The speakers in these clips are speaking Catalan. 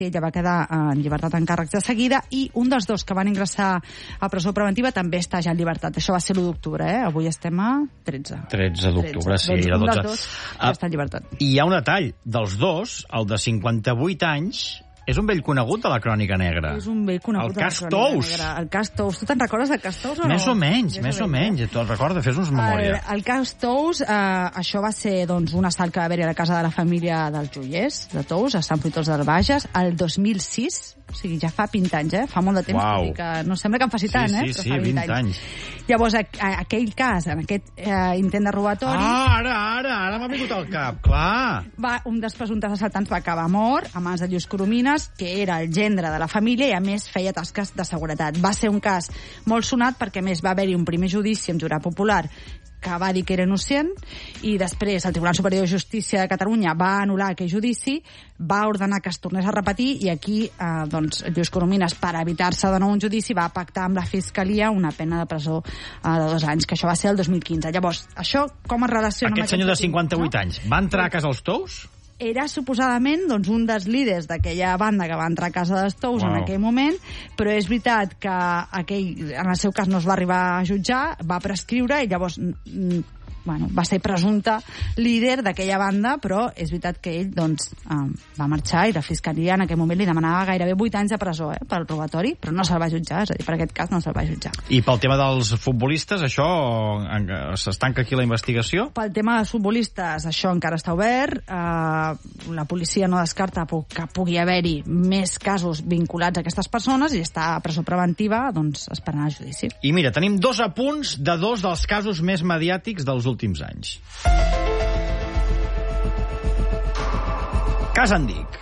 ella va quedar en llibertat en càrrecs de seguida, i un dels dos que van ingressar a presó preventiva també està ja en llibertat. Això va ser l'1 d'octubre, avui estem a 13. 13 d'octubre, sí, doncs era 12. Un dels dos ja està en llibertat. I hi ha un detall, dels dos, el de 58 anys, és un vell conegut de la Crònica Negra. És un vell conegut de la Crònica Negra. El cas Tous. Tu te'n recordes del cas Tous o no? Més o menys. Tu el recordes? Fes-nos memòria. El cas Tous, això va ser un assalt que va haver-hi a la casa de la família dels Joiers, de Tous, a Sant Fruitós del Bages, el 2006, o sigui, ja fa 20 anys, fa molt de temps. Uau. Que no sembla que en faci tant, Sí, 20 anys. Llavors, aquell cas, en aquest intent de robatori... Ara m'ha vingut al cap, clar. Un dels presumptes assaltants va acabar mort a mans de Lluís Coromines, que era el gendre de la família i, a més, feia tasques de seguretat. Va ser un cas molt sonat perquè, a més, va haver-hi un primer judici amb jurat popular que va dir que era innocent, i després el Tribunal Superior de Justícia de Catalunya va anul·lar aquell judici, va ordenar que es tornés a repetir, i aquí Lluís Coromines, per evitar-se de nou un judici, va pactar amb la Fiscalia una pena de presó de 2 anys, que això va ser el 2015. Llavors, això com es relaciona aquest senyor de 58 anys va entrar a casa els Tous? Era suposadament un dels líders d'aquella banda que va entrar a casa dels Tous en aquell moment, però és veritat que en el seu cas no es va arribar a jutjar, va prescriure, i llavors va ser presumpte líder d'aquella banda, però és veritat que ell va marxar, i la Fiscalia en aquell moment li demanava gairebé 8 anys de presó pel robatori, però no se'l va jutjar, és a dir, per aquest cas no se'l va jutjar. I pel tema dels futbolistes, això s'estanca aquí la investigació? Pel tema dels futbolistes, això encara està obert. La policia no descarta que pugui haver-hi més casos vinculats a aquestes persones, i està a presó preventiva, esperant el judici. I mira, tenim 2 apunts de 2 dels casos més mediàtics dels últims anys. Cas Andic.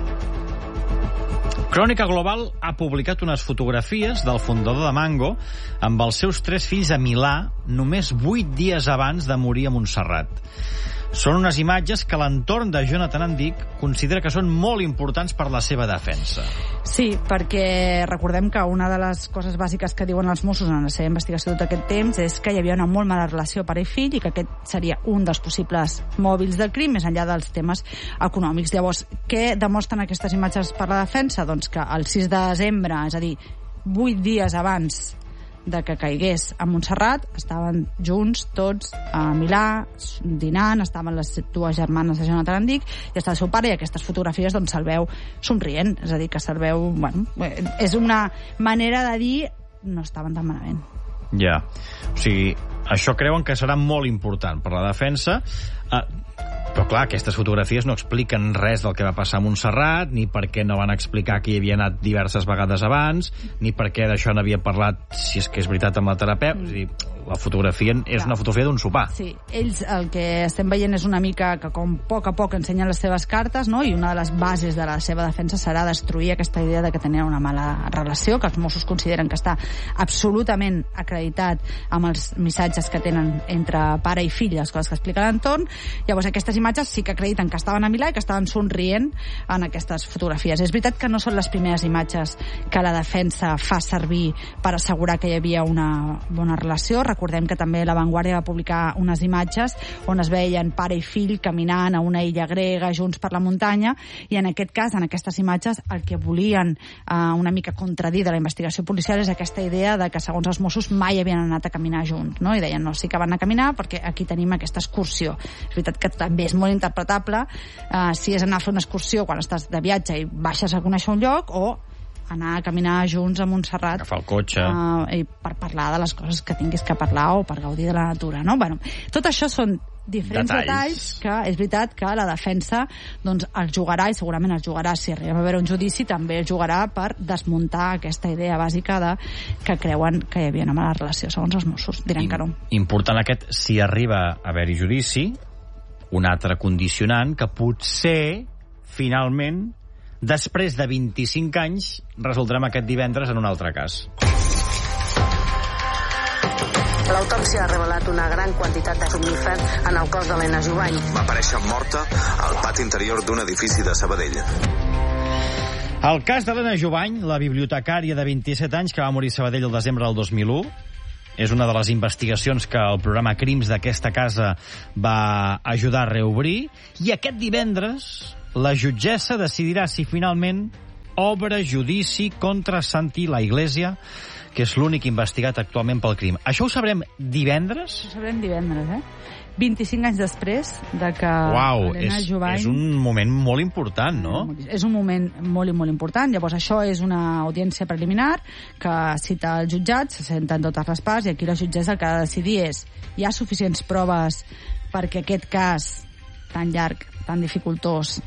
Crònica Global ha publicat unes fotografies del fundador de Mango amb els seus 3 fills a Milà només 8 dies abans de morir a Montserrat. Són unes imatges que l'entorn de Jonathan Andic considera que són molt importants per la seva defensa. Sí, perquè recordem que una de les coses bàsiques que diuen els Mossos en la seva investigació tot aquest temps és que hi havia una molt mala relació pare-fill, i que aquest seria un dels possibles mòbils del crim, més enllà dels temes econòmics. Llavors, què demostren aquestes imatges per la defensa? Doncs que el 6 de desembre, és a dir, 8 dies abans de que caigués a Montserrat, estaven junts tots a Milà, dinant, estaven les 2 germanes de Jonathan Andic, i està el seu pare, i aquestes fotografies se'l veu somrient, és a dir, que se'l veu... és una manera de dir no estaven tan malament. Ja, o sigui, això creuen que serà molt important per la defensa, però clar, aquestes fotografies no expliquen res del que va passar a Montserrat, ni per què no van explicar que hi havia anat diverses vegades abans, ni per què d'això n'havia parlat, si és que és veritat, amb la terapeuta. És a dir, la fotografia és una fotografia d'un sopar. Sí, ells el que estem veient és una mica que com a poc ensenyen les seves cartes, no? I una de les bases de la seva defensa serà destruir aquesta idea de que tenien una mala relació, que els Mossos consideren que està absolutament acreditat amb els missatges que tenen entre pare i fill, les coses que explica l'entorn. Llavors, aquestes imatges sí que acrediten que estaven a Milà i que estaven somrient en aquestes fotografies. És veritat que no són les primeres imatges que la defensa fa servir per assegurar que hi havia una bona relació. Recordem que també La Vanguardia va publicar unes imatges on es veien pare i fill caminant a una illa grega junts per la muntanya, i en aquest cas, en aquestes imatges, el que volien una mica contradir de la investigació policial és aquesta idea de que, segons els Mossos, mai havien anat a caminar junts, no? I deien, no, sí que van anar a caminar perquè aquí tenim aquesta excursió. És veritat que també és molt interpretable si és anar a fer una excursió quan estàs de viatge i baixes a conèixer un lloc, o anar a caminar junts a Montserrat, agafar el cotxe i per parlar de les coses que tinguis que parlar o per gaudir de la natura, no? Bueno, tot això són diferents detalls que és veritat que la defensa els jugarà, i segurament els jugarà si arriba a haver un judici, també els jugarà per desmuntar aquesta idea bàsica de que creuen que hi havia una mala relació, segons els Mossos. Diran que no. Important aquest, si arriba a haver-hi judici, un altre condicionant que potser finalment després de 25 anys resoldrem aquest divendres en un altre cas. L'autòpsia ha revelat una gran quantitat de somnífer en el cos de l'Helena Jubany. Va aparèixer morta al pati interior d'un edifici de Sabadell. El cas d'Helena Jubany, la bibliotecària de 27 anys que va morir a Sabadell el desembre del 2001, és una de les investigacions que el programa Crims d'aquesta casa va ajudar a reobrir, i aquest divendres la jutgessa decidirà si finalment obre judici contra Santi La Iglesia, que és l'únic investigat actualment pel crim. Això ho sabrem divendres? Ho sabrem divendres, 25 anys després de que Elena Jubany... És un moment molt important, no? És un moment molt i molt important. Llavors, això és una audiència preliminar que cita el jutjat, se senten totes les parts, i aquí la jutgessa el que ha de decidir és: hi ha suficients proves perquè aquest cas tan llarg, tan dificultós,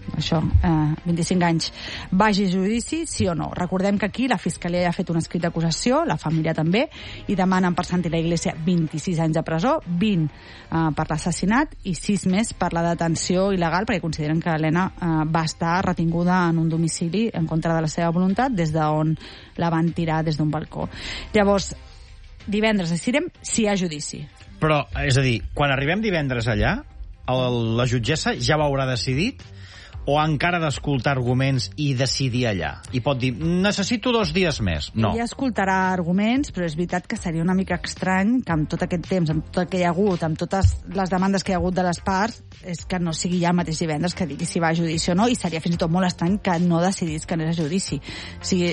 25 anys, vagi a judici, sí o no? Recordem que aquí la Fiscalia ja ha fet un escrit d'acusació, la família també, i demanen per Santi La Iglesia 26 anys de presó, 20 per l'assassinat i 6 més per la detenció il·legal, perquè consideren que Elena va estar retinguda en un domicili en contra de la seva voluntat, des d'on la van tirar des d'un balcó. Llavors, divendres decidirem si hi ha judici. Però, és a dir, quan arribem divendres allà, la jutgessa ja ho haurà decidit o encara d'escoltar arguments i decidir allà? I pot dir, necessito 2 dies més. No. Ella escoltarà arguments, però és veritat que seria una mica estrany que amb tot aquest temps, amb tot el que hi ha hagut, amb totes les demandes que hi ha hagut de les parts, és que no sigui ja el mateix divendres que digui si va a judici o no, i seria fins i tot molt estrany que no decidís que anés a judici. O sigui,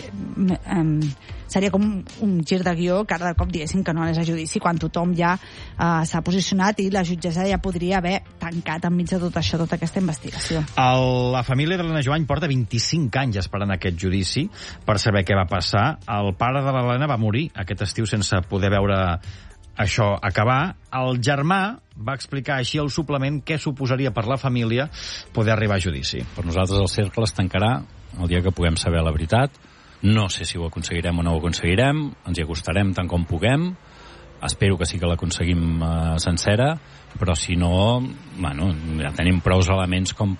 seria com un gir de guió que ara de cop diguéssim que no anés a judici quan tothom ja s'ha posicionat i la jutgessa ja podria haver tancat enmig de tot això, tota aquesta investigació. La família d'Elena Jubany porta 25 anys esperant aquest judici per saber què va passar. El pare de l'Elena va morir aquest estiu sense poder veure això acabar. El germà va explicar així al suplement què suposaria per la família poder arribar a judici. Per nosaltres el cercle es tancarà el dia que puguem saber la veritat. No sé si ho aconseguirem o no ho aconseguirem, ens hi acostarem tant com puguem, espero que sí que l'aconseguim sencera, però si no, bueno, ja tenim prou elements com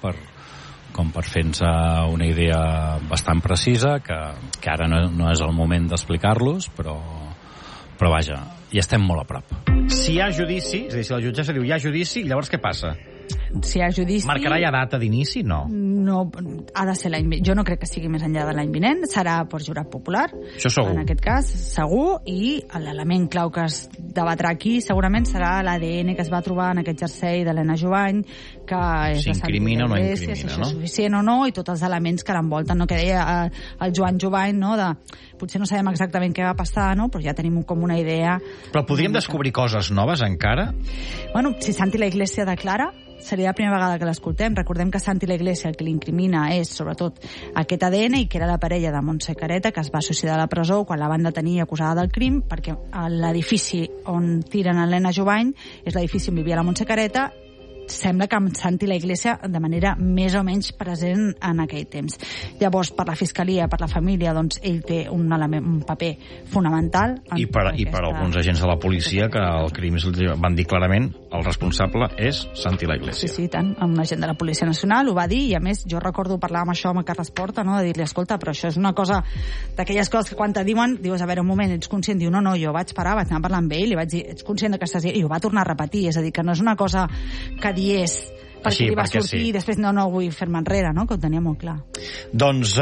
per fer-nos una idea bastant precisa, que ara no és el moment d'explicar-los, però vaja, hi estem molt a prop. Si hi ha judici, és a dir, si la jutgessa diu hi ha judici, llavors què passa? Si hi ha judici... Marcarà ja data d'inici? No. No, ha de ser l'any vinent. Jo no crec que sigui més enllà de l'any vinent. Serà per jurat popular. Això segur. En aquest cas, segur. I l'element clau que es debatrà aquí segurament serà l'ADN que es va trobar en aquest jersei d'Elena Jubany, que és de Santi La Iglesia, si això és suficient o no, i tots els elements que l'envolten, no? Que deia el Joan Jubany, no? Potser no sabem exactament què va passar, no? Però ja tenim com una idea. Però podríem descobrir coses noves encara? Bueno, si Santi La Iglesia declara, seria la primera vegada que l'escoltem. Recordem que Santi La Iglesia el que l'incrimina és, sobretot, aquest ADN, i que era la parella de Montse Careta, que es va suïcidar a la presó quan la van detenir acusada del crim, perquè l'edifici on tiren Elena Jubany és l'edifici on vivia la Montse Careta. Sembla que amb Santi La Iglesia de manera més o menys present en aquell temps. Llavors, per la Fiscalia, per la família, doncs ell té un paper fonamental. I per alguns agents de la policia que el crim van dir clarament el responsable és Santi La Iglesia. Sí, tant. Un agent de la Policia Nacional ho va dir, i a més jo recordo parlar amb això amb Carles Porta, no? De dir-li, escolta, però això és una cosa d'aquelles coses que quan te diuen, dius, a veure, un moment, ets conscient? Diu, no, jo vaig parar, vaig anar a parlar amb ell i vaig dir, ets conscient que estàs dient? I ho va tornar a repetir, és a dir, que no és una cosa que diés perquè li va sortir i després no vull fer-me enrere, no? Que ho tenia molt clar. Doncs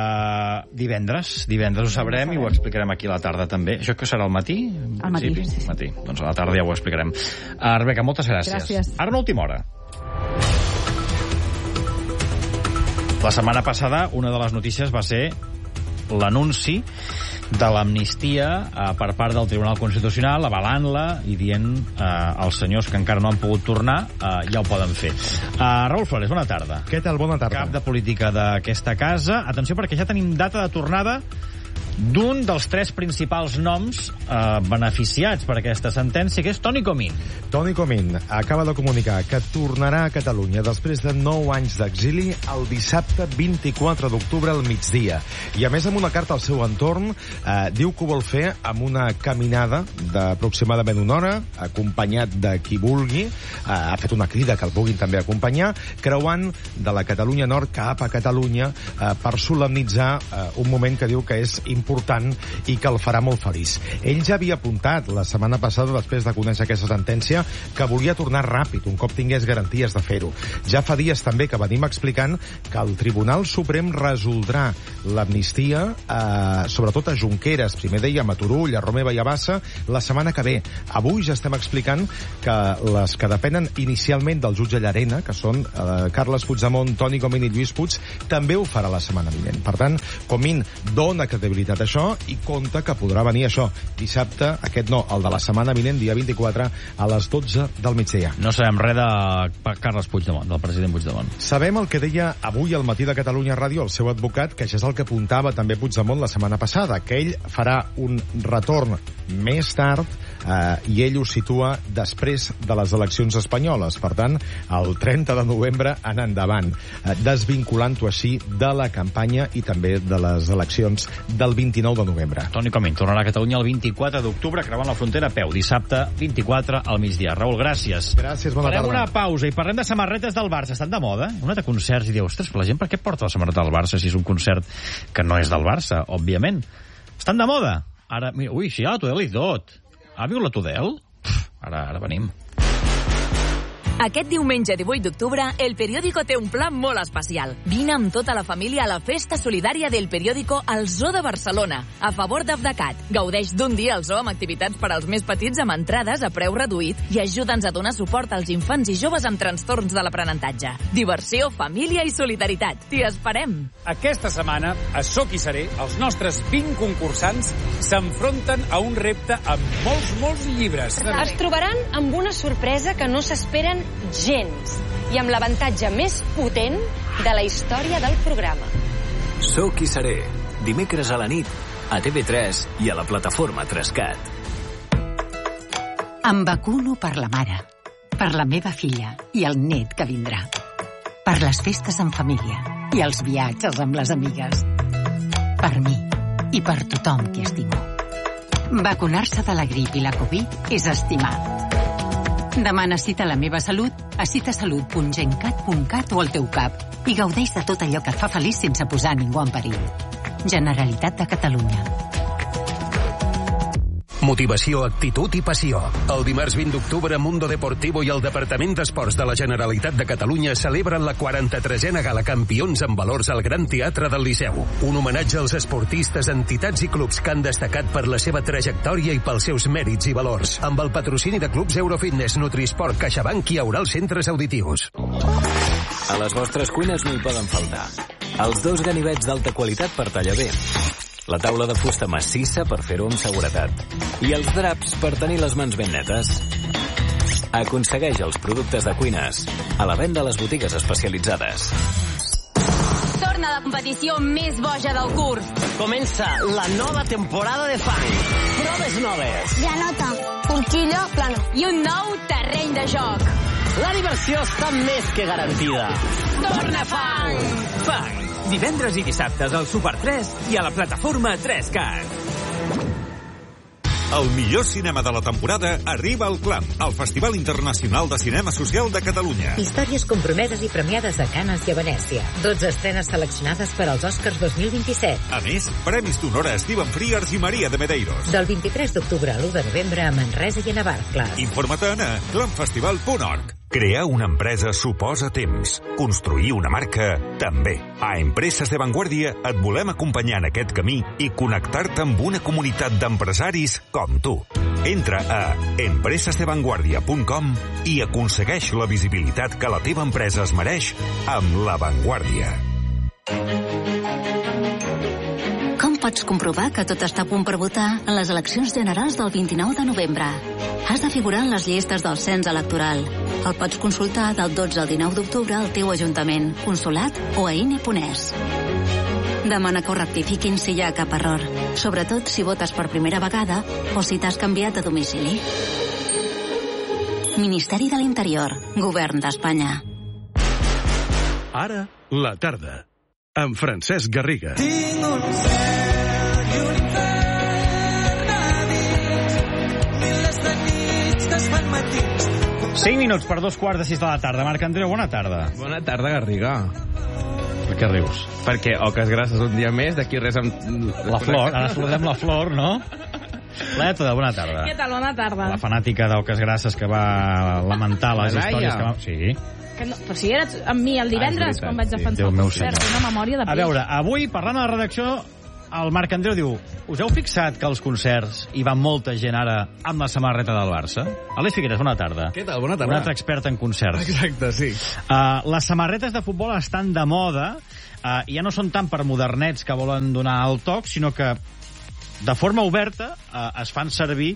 divendres ho sabrem i ho explicarem aquí a la tarda també. Això que serà al matí? Al matí, sí. Matí. Doncs a la tarda ja ho explicarem. Rebeca, moltes gràcies. Ara una última hora. La setmana passada una de les notícies va ser l'anunci de l'amnistia per part del Tribunal Constitucional, avalant-la i dient als senyors que encara no han pogut tornar ja ho poden fer. Raül Flores, bona tarda. Què tal? Bona tarda. Cap de política d'aquesta casa. Atenció, perquè ja tenim data de tornada d'un dels 3 principals noms beneficiats per aquesta sentència, que és Toni Comín. Toni Comín acaba de comunicar que tornarà a Catalunya després de 9 anys d'exili el dissabte 24 d'octubre al migdia. I a més, amb una carta al seu entorn, diu que ho vol fer amb una caminada d'aproximadament una hora, acompanyat de qui vulgui. Ha fet una crida que el puguin també acompanyar, creuant de la Catalunya Nord cap a Catalunya per solemnitzar un moment que diu que és important important i que el farà molt feliç. Ell ja havia apuntat la setmana passada, després de conèixer aquesta sentència, que volia tornar ràpid, un cop tingués garanties de fer-ho. Ja fa dies també que venim explicant que el Tribunal Suprem resoldrà l'amnistia, sobretot a Junqueras, primer deia a Turull, a Romeva i a Bassa, la setmana que ve. Avui ja estem explicant que les que depenen inicialment del jutge Llarena, que són Carles Puigdemont, Toni Comín i Lluís Puig, també ho farà la setmana vinent. Per tant, Comín dona credibilitat a això i compta que podrà venir això dissabte, aquest no, el de la setmana vinent, dia 24, a les 12 del migdia. No sabem res de Carles Puigdemont, del president Puigdemont. Sabem el que deia avui al Matí de Catalunya Ràdio el seu advocat, que això és el que apuntava també Puigdemont la setmana passada, que ell farà un retorn més tard i ell ho situa després de les eleccions espanyoles. Per tant, el 30 de novembre en endavant, desvinculant-ho així de la campanya i també de les eleccions del 29 de novembre. Toni Comín tornarà a Catalunya el 24 d'octubre, creuant la frontera a peu, dissabte 24 al migdia. Raül, gràcies. Gràcies, bona tarda. Farem una pausa i parlem de samarretes del Barça. Estan de moda? Una de concerts i diu, ostres, però la gent per què porta la samarreta del Barça si és un concert que no és del Barça, òbviament? Estan de moda? Ara, mira, ui, sí, a la Tudel i tot. Ha vingut la Tudel? Ara venim. Aquest diumenge 18 d'octubre, El Periódico té un pla molt especial. Vine amb tota la família a la festa solidària del Periódico al Zoo de Barcelona, a favor d'Avdecat. Gaudeix d'un dia al zoo amb activitats per als més petits amb entrades a preu reduït i ajuda'ns a donar suport als infants i joves amb trastorns de l'aprenentatge. Diversió, família i solidaritat. T'hi esperem! Aquesta setmana, a Soc i Seré, els nostres 20 concursants s'enfronten a un repte amb molts llibres. Es trobaran amb una sorpresa que no s'esperen gens i amb l'avantatge més potent de la història del programa. Soc i Seré, dimecres a la nit, a TV3 i a la plataforma 3CAT. Em vacuno per la mare, per la meva filla i el net que vindrà, per les festes en família i els viatges amb les amigues, per mi i per tothom que estimo. Vacunar-se de la grip i la Covid és estimar. Demana cita a La Meva Salut a citasalut.gencat.cat o al teu CAP i gaudeix de tot allò que et fa feliç sense posar ningú en perill. Generalitat de Catalunya. Motivació, actitud i passió. El dimarts 20 d'octubre, Mundo Deportivo i el Departament d'Esports de la Generalitat de Catalunya celebren la 43a Gala Campions en Valors al Gran Teatre del Liceu. Un homenatge als esportistes, entitats i clubs que han destacat per la seva trajectòria i pels seus mèrits i valors. Amb el patrocini de clubs Eurofitness, Nutrisport, CaixaBank i Aural Centres Auditius. A les vostres cuines no hi poden faltar els 2 ganivets d'alta qualitat per tallar bé, la taula de fusta massissa per fer-ho amb seguretat i els draps per tenir les mans ben netes. Aconsegueix els productes de cuines a la venda a les botigues especialitzades. Torna la competició més boja del curs. Comença la nova temporada de Fang. Proves noves. Granota, forquilla, plana. I un nou terreny de joc. La diversió està més que garantida. Torna Fang! Fang. Divendres i dissabtes al Super 3 i a la plataforma 3CAT. El millor cinema de la temporada arriba al Clam, el Festival Internacional de Cinema Social de Catalunya. Històries compromeses i premiades a Canes i a Venècia. 12 estrenes seleccionades per als Oscars 2027. A més, premis d'honor a Steven Frears i Maria de Medeiros. Del 23 d'octubre a l'1 de novembre a Manresa i a Navarcles. Informa't a clamfestival.org. Crear una empresa suposa temps. Construir una marca, també. A Empreses de Vanguardia et volem acompanyar en aquest camí i connectar-te amb una comunitat d'empresaris com tu. Entra a empresasdevanguardia.com i aconsegueix la visibilitat que la teva empresa es mereix amb La Vanguardia. Com pots comprovar que tot està a punt per votar en les eleccions generals del 29 de novembre? Has de figurar en les llistes del cens electoral. El pots consultar del 12 al 19 d'octubre al teu ajuntament, consolat o a INE.es. Demana que ho rectifiquin si hi ha cap error, sobretot si votes per primera vegada o si t'has canviat de domicili. Ministeri de l'Interior, Govern d'Espanya. Ara, la tarda, amb Francesc Garriga. Tinc un cel i un infern a dins, milers de nits que es fan matins. 5 minuts per 2:15 de la tarda. Marc Andreu, bona tarda. Bona tarda, Garriga. Per què rius? Perquè Oques Grasses un dia més, d'aquí res amb... La Flor, ara saludem la Flor, no? Laia, bona tarda. Què tal? Bona tarda. La fanàtica d'Oques Grasses que va lamentar les històries que va... Sí. Que no, però si eres amb mi el divendres, quan vaig defensar el concert, una memòria de peix. A veure, avui, parlant a la redacció, el Marc Andreu diu: us heu fixat que als concerts hi va molta gent ara amb la samarreta del Barça? Aleix Figueres, bona tarda. Què tal? Bona tarda. Un altre expert en concerts. Exacte, sí. Les samarretes de futbol estan de moda, i ja no són tant per modernets que volen donar el toc, sinó que de forma oberta es fan servir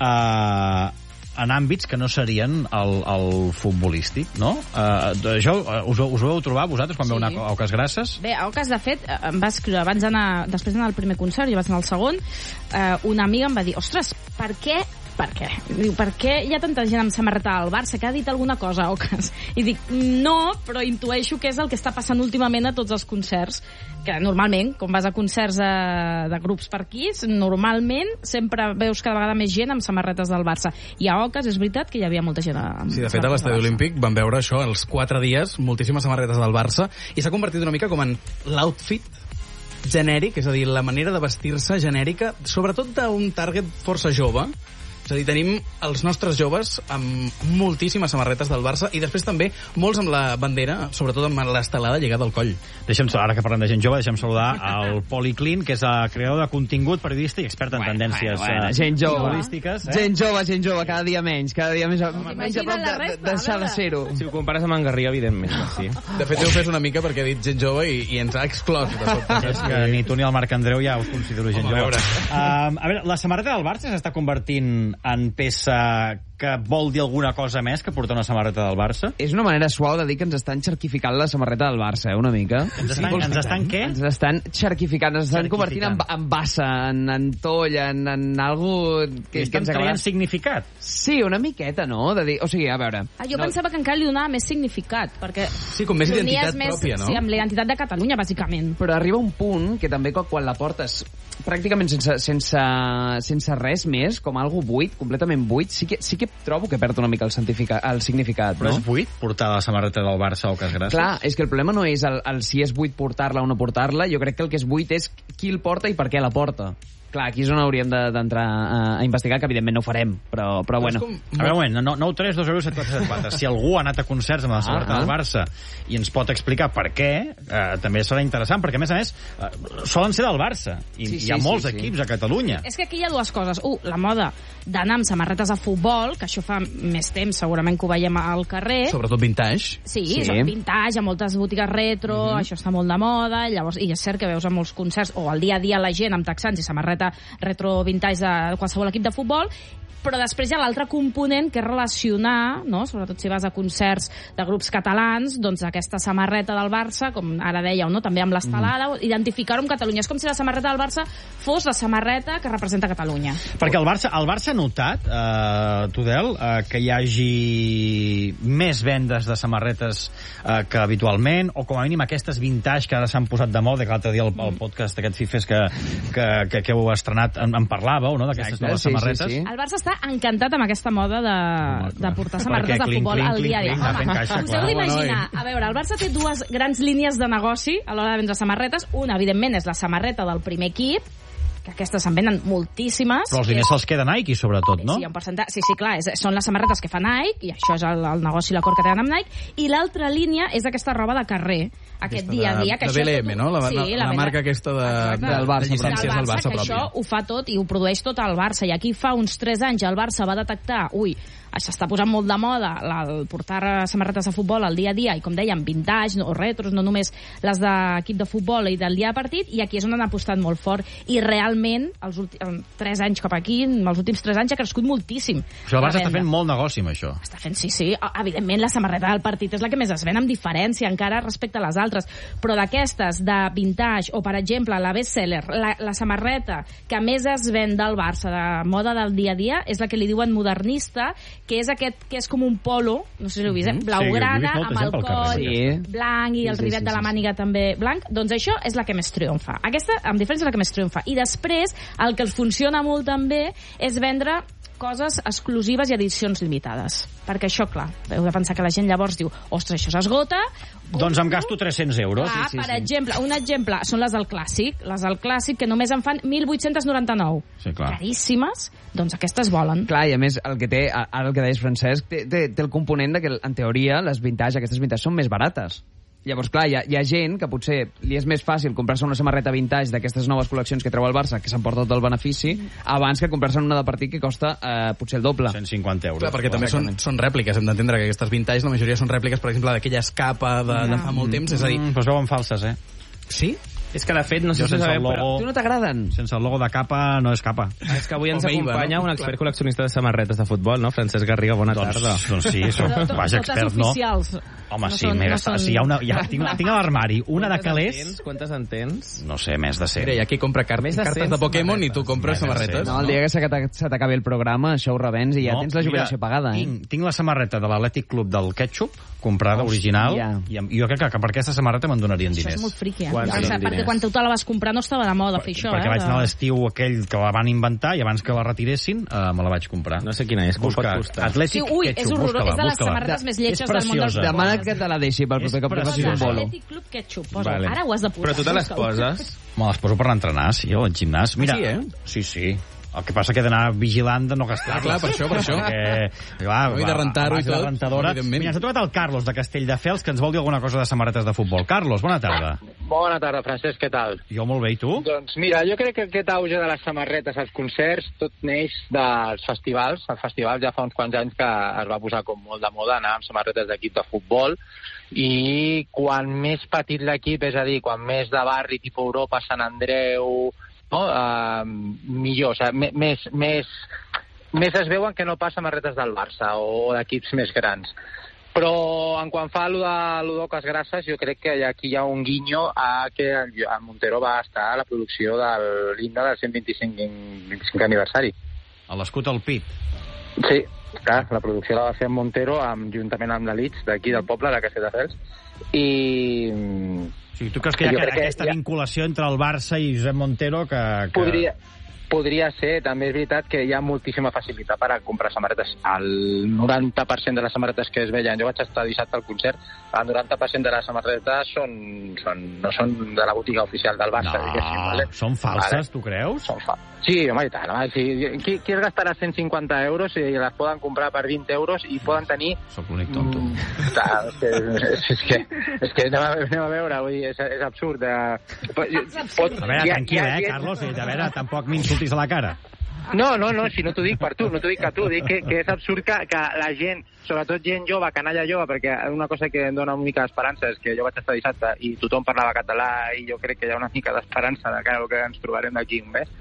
en àmbits que no serien el futbolístic, no? Això us ho vau trobar vosaltres quan veu anar a Oques Grasses? Bé, a Oques, de fet, em va escriure, després d'anar al primer concert, jo vaig anar al segon, una amiga em va dir: ostres, per què? Diu, per què hi ha tanta gent amb samarreta del Barça? Que ha dit alguna cosa, Oques? I dic, no, però intueixo que és el que està passant últimament a tots els concerts, que normalment, quan vas a concerts de grups per aquí, normalment sempre veus cada vegada més gent amb samarretes del Barça. I a Oques és veritat que hi havia molta gent amb sí, de fet, a l'Estadi Olímpic vam veure això, els 4 dies, moltíssimes samarretes del Barça, i s'ha convertit una mica com en l'outfit genèric, és a dir, la manera de vestir-se genèrica, sobretot d'un target força jove. És a dir, tenim els nostres joves amb moltíssimes samarretes del Barça i després també molts amb la bandera, sobretot amb l'estelada lligada al coll. Ara que parlem de gent jove, deixem saludar el Poli Clint, que és el creador de contingut, periodista i expert en tendències gent jove, futbolístiques. Gent jove, cada dia menys a prop de deixar de ser-ho. Si ho compares amb en Garriga, evidentment, sí. De fet, heu fet una mica perquè ha dit gent jove i ens ha exclòs de sobte. És que ni tu ni el Marc Andreu ja us considero gent jove. A veure, la samarreta del Barça s'està convertint en peça que vol dir alguna cosa més que portar una samarreta del Barça? És una manera suau de dir que ens estan xarquificant la samarreta del Barça, una mica. Ens estan què? Ens estan xarquificant, ens estan convertint en bassa, en toll, en algo que estan traient significat. Sí, una miqueta, no? De dir, o sigui, a veure... Jo pensava que encara li donava més significat, perquè... Sí, com més identitat pròpia, no? Sí, amb la identitat de Catalunya, bàsicament. Però arriba un punt que també quan la portes pràcticament sense res més, com algo buit, completament buit, sí que trobo que perd una mica el significat, Però no? és buit portar la samarreta del Barça a Oques Grasses? Clar, és que el problema no és el si és buit portar-la o no portar-la, jo crec que el que és buit és qui el porta i per què la porta. Clar, aquí és on hauríem d'entrar a investigar, que evidentment no ho farem, però bueno. A veure, un moment, 9 3 2 0 7 4 7 4. Si algú ha anat a concerts amb la samarreta del Barça i ens pot explicar per què, també serà interessant, perquè a més solen ser del Barça, i hi ha molts equips a Catalunya. És que aquí hi ha dues coses. La moda d'anar amb samarretes de futbol, que això fa més temps, segurament que ho veiem al carrer. Sobretot vintage. Sí. Vintage, a moltes botigues retro, això està molt de moda, llavors, i és cert que veus a molts concerts, o al dia a dia la gent amb texans i samarreta retro vintage de qualsevol equip de futbol, però després hi ha l'altre component que és relacionar, no? Sobretot si vas a concerts de grups catalans, doncs aquesta samarreta del Barça, com ara dèieu, no? També amb l'estelada, identificar-ho amb Catalunya. És com si la samarreta del Barça fos la samarreta que representa Catalunya. Perquè el Barça ha notat, Tudel, que hi hagi més vendes de samarretes que habitualment, o com a mínim aquestes vintage que ara s'han posat de moda, que l'altre dia el podcast d'aquest Fifes que heu estrenat en parlàveu, no?, d'aquestes noves samarretes. Sí. El Barça està encantat amb aquesta moda de portar samarretes de futbol al dia a dia. Us heu d'imaginar, a veure, el Barça té dues grans línies de negoci a l'hora de vendre samarretes. Una, evidentment, és la samarreta del primer equip, que aquestes se'n venen moltíssimes. Però els diners se'ls queda Nike, sobretot, no? Sí, un percentatge. Sí, clar, són les samarretes que fa Nike, i això és el negoci i l'acord que tenen amb Nike, i l'altra línia és aquesta roba de carrer, aquest dia a dia. De BLM, no? La marca aquesta del Barça, llicències del Barça pròpia. Això ho fa tot i ho produeix tot el Barça, i aquí fa uns 3 anys el Barça va detectar, això està posant molt de moda, el portar samarretes de futbol al dia a dia, i com dèiem, vintage o retros, no només les d'equip de futbol i del dia de partit, i aquí és on han apostat molt fort, i realment, els últims 3 anys cap aquí, els últims 3 anys ha crescut moltíssim. Però el Barça està fent molt negoci amb això. Està fent, sí. Evidentment, la samarreta del partit és la que més es ven, amb diferència encara respecte a les altres, però d'aquestes, de vintage, o per exemple, la bestseller, la samarreta que més es ven del Barça, de moda del dia a dia, és la que li diuen modernista, que és aquest que és com un polo, no sé si l'heu vist, blaugrana, amb el coll blanc i el rivet de la màniga també blanc. Doncs això és la que més triomfa. Aquesta, amb diferència, és la que més triomfa. I després, el que els funciona molt també és vendre coses exclusives i edicions limitades. Perquè això, clar, heu de pensar que la gent llavors diu, ostres, això s'esgota. Doncs em gasto 300 euros. Ah, per exemple, un exemple són les del Clàssic. Les del Clàssic, que només en fan 1.899. Sí, clar. Caríssimes, doncs aquestes volen. Clar, i a més, el que té, ara el que deies, Francesc, té el component de que, en teoria, les vintage, aquestes vintage són més barates. Llavors, clar, hi ha gent que potser li és més fàcil comprar-se una samarreta vintage d'aquestes noves col·leccions que treu el Barça, que s'emporta tot el benefici, abans que comprar-se una de partit que costa potser el doble. 150 euros. Clar, perquè també són rèpliques. Hem d'entendre que aquestes vintage, la majoria són rèpliques, per exemple, d'aquella escapa de fa molt temps. És a dir... Però es veuen falses, eh? Sí? És que, de fet, no sé si sabem, però... Tu no t'agraden? Sense el logo de capa no és capa. És que avui ens acompanya un expert col·leccionista de samarretes de futbol, no? Francesc Garriga, bona tarda. Doncs sí, vaja, expert, no? Home, sí, si hi ha una... Tinc a l'armari una de calés... Quantes en tens? No sé, més de 100. Mira, hi ha qui compra cartes de Pokémon i tu compres samarretes. No, el dia que se t'acabi el programa, això ho revens i ja tens la jubilació pagada, eh? Tinc la samarreta de l'Atlètic Club del Ketchup, comprada original, i jo crec que per aquesta samarreta me'n donarien diners. Això és molt friqui, eh? Perquè quan tu te la vas comprar no estava de moda fer això, perquè vaig anar a l'estiu aquell que la van inventar i abans que la retiressin me la vaig comprar. No sé quina és, com pot costar. Atlètic Ketchup, és horrorós, és de les samarretes més lletges del món del futbol. Demana que te la deixi pel proper cop que facis un bolo. Atlètic Club Ketchup, ara ho has de posar. Però tu te les poses? Me les poso per entrenar, sí, al gimnàs. Mira, sí. El que passa que he d'anar vigilant de no gastar-les. Clar, per això. I de rentar-ho i tot. Mira, ens ha trobat el Carlos de Castelldefels, que ens vol dir alguna cosa de samarretes de futbol. Carlos, bona tarda. Bona tarda, Francesc, què tal? Jo molt bé, i tu? Doncs mira, jo crec que aquest auge de les samarretes als concerts tot neix dels festivals. Els festivals ja fa uns quants anys que es va posar com molt de moda anar amb samarretes d'equip de futbol, i quan més petit l'equip, és a dir, quan més de barri, tipus Europa, Sant Andreu... millor, o sigui, més es veuen que no pas samarretes del Barça o d'equips més grans. Però en quant fa a l'Udoques Grasses, jo crec que aquí hi ha un guinyo a que en Montero va estar a la producció de l'himne del 125 aniversari. A l'escut al pit. Sí, clar, la producció la va fer en Montero juntament amb la Leeds d'aquí del poble, de Castelldefels, i... Sí, tu creus que hi ha aquesta vinculació entre el Barça i Josep Montero que... Podria ser, també és veritat que hi ha moltíssima facilitat per a comprar samarretes. El 90% de les samarretes que es veien, jo vaig estar dissabte al concert, el 90% de les samarretes no són de la botiga oficial del Barça. No, vale? Són falses, tu creus? Són falses. Sí, home, i tant. Sí. Qui es gastarà 150 euros i les poden comprar per 20 euros i poden tenir... Soc l'únic tonto. És que anem a veure, vull dir, és absurd. A veure, tranquil, Carlos, a veure, tampoc m'insultis a la cara. No, si no t'ho dic per tu, no t'ho dic a tu, dic que és absurd que la gent, sobretot gent jove, canalla jove, perquè una cosa que em dona una mica d'esperança és que jo vaig estar dissabte i tothom parlava català i jo crec que hi ha una mica d'esperança de cara al que ens trobarem d'aquí un mes.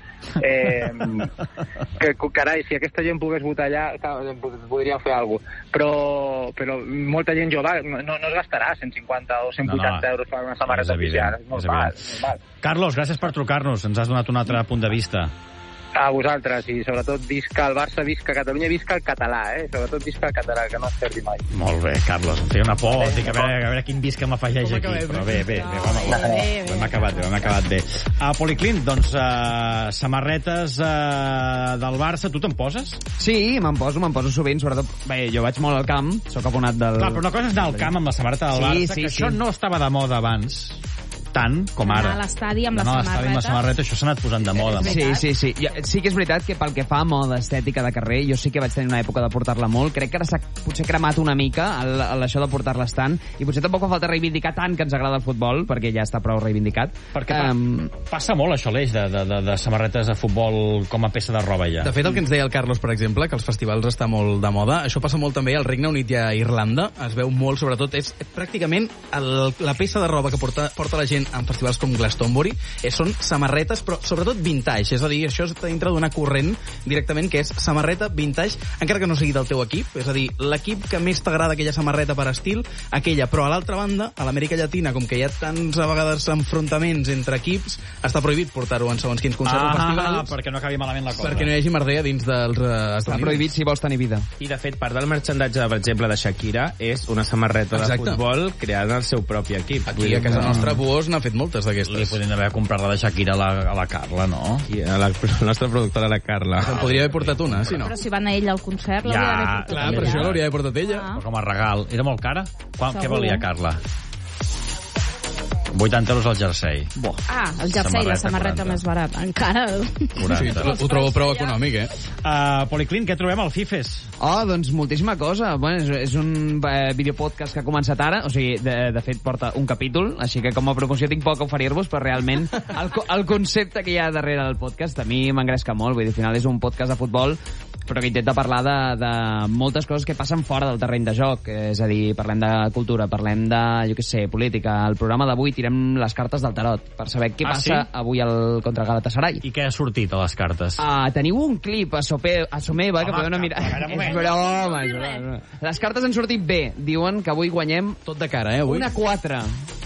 Que carai, si aquesta gent pogués votar allà, podríem fer alguna cosa. Però molta gent jove no es gastarà 150 o 180 euros per una samarreta oficial. És normal. Carlos, gràcies per trucar-nos, ens has donat un altre punt de vista. A vosaltres, i sobretot visca el Barça, visca Catalunya, visca el català, sobretot visca el català, que no es perdi mai. Molt bé, Carlos, em feia una por, dic, a veure quin visca m'afegeix aquí, però bé, ho hem acabat bé. A Policlín, doncs, samarretes del Barça, tu te'n poses? Sí, me'n poso sovint, sobretot, bé, jo vaig molt al camp, sóc abonat del... Clar, però una cosa és anar al camp amb la samarreta del Barça, que això no estava de moda abans, tant com ara. Anar a l'estadi amb la samarreta, això s'ha anat posant de moda. Sí. Sí que és veritat que pel que fa a moda estètica de carrer, jo sí que vaig tenir una època de portar-la molt. Crec que ara s'ha potser cremat una mica això de portar-les tant, i potser tampoc fa falta reivindicar tant que ens agrada el futbol, perquè ja està prou reivindicat. Perquè passa molt això, l'eix de samarretes de futbol com a peça de roba ja. De fet, el que ens deia el Carlos, per exemple, que els festivals està molt de moda, això passa molt també al Regne Unit i a Irlanda, es veu molt, sobretot, és pràcticament la peça de roba que porta la gent en festivals com Glastonbury, són samarretes, però sobretot vintage, és a dir, això està dintre d'una corrent directament que és samarreta vintage, encara que no sigui del teu equip, és a dir, l'equip que més t'agrada aquella samarreta per estil, aquella, però a l'altra banda, a l'Amèrica Llatina, com que hi ha tants a vegades enfrontaments entre equips, està prohibit portar-ho en segons quins concerts o festivals. Perquè no acabi malament la cosa. Perquè no hi hagi merder dins dels esdeveniments. Està prohibit si vols tenir vida. I, de fet, part del merchandatge, per exemple, de Shakira, és una samarreta de futbol creada en el seu propi equip. Aquí, a casa nostra, Buós, Llavors n'ha fet moltes d'aquestes. Li podrien haver comprat la de Shakira a la Carla, no? I a la nostra productora, la Carla. Se'n podria haver portat una, si no. Però si va anar ell al concert, l'hauria d'haver portat Clar, ella. per això l'hauria d'haver portat ella. Però com a regal. Era molt cara? Què Segur. valia, Carla? 80 euros al jersei. El jersei, la samarreta 40. més barata. Encara. 40. Sí, ho trobo prou econòmic, Policlín, què trobem al FIFES? Doncs moltíssima cosa. Bueno, és un videopodcast que ha començat ara, o sigui, de fet porta un capítol, així que com a promoció tinc poc a oferir-vos, però realment el concepte que hi ha darrere del podcast a mi m'engresca molt. Vull dir, al final és un podcast de futbol, però que intenta parlar de moltes coses que passen fora del terreny de joc. És a dir, parlem de cultura, parlem de, jo què sé, política. El programa d'avui tirem les cartes del tarot per saber què passa avui contra Galatasaray. I què ha sortit a les cartes? Teniu un clip a Someva que podeu anar a mirar. És broma. Les cartes han sortit bé. Diuen que avui guanyem... Tot de cara, avui. 1-4.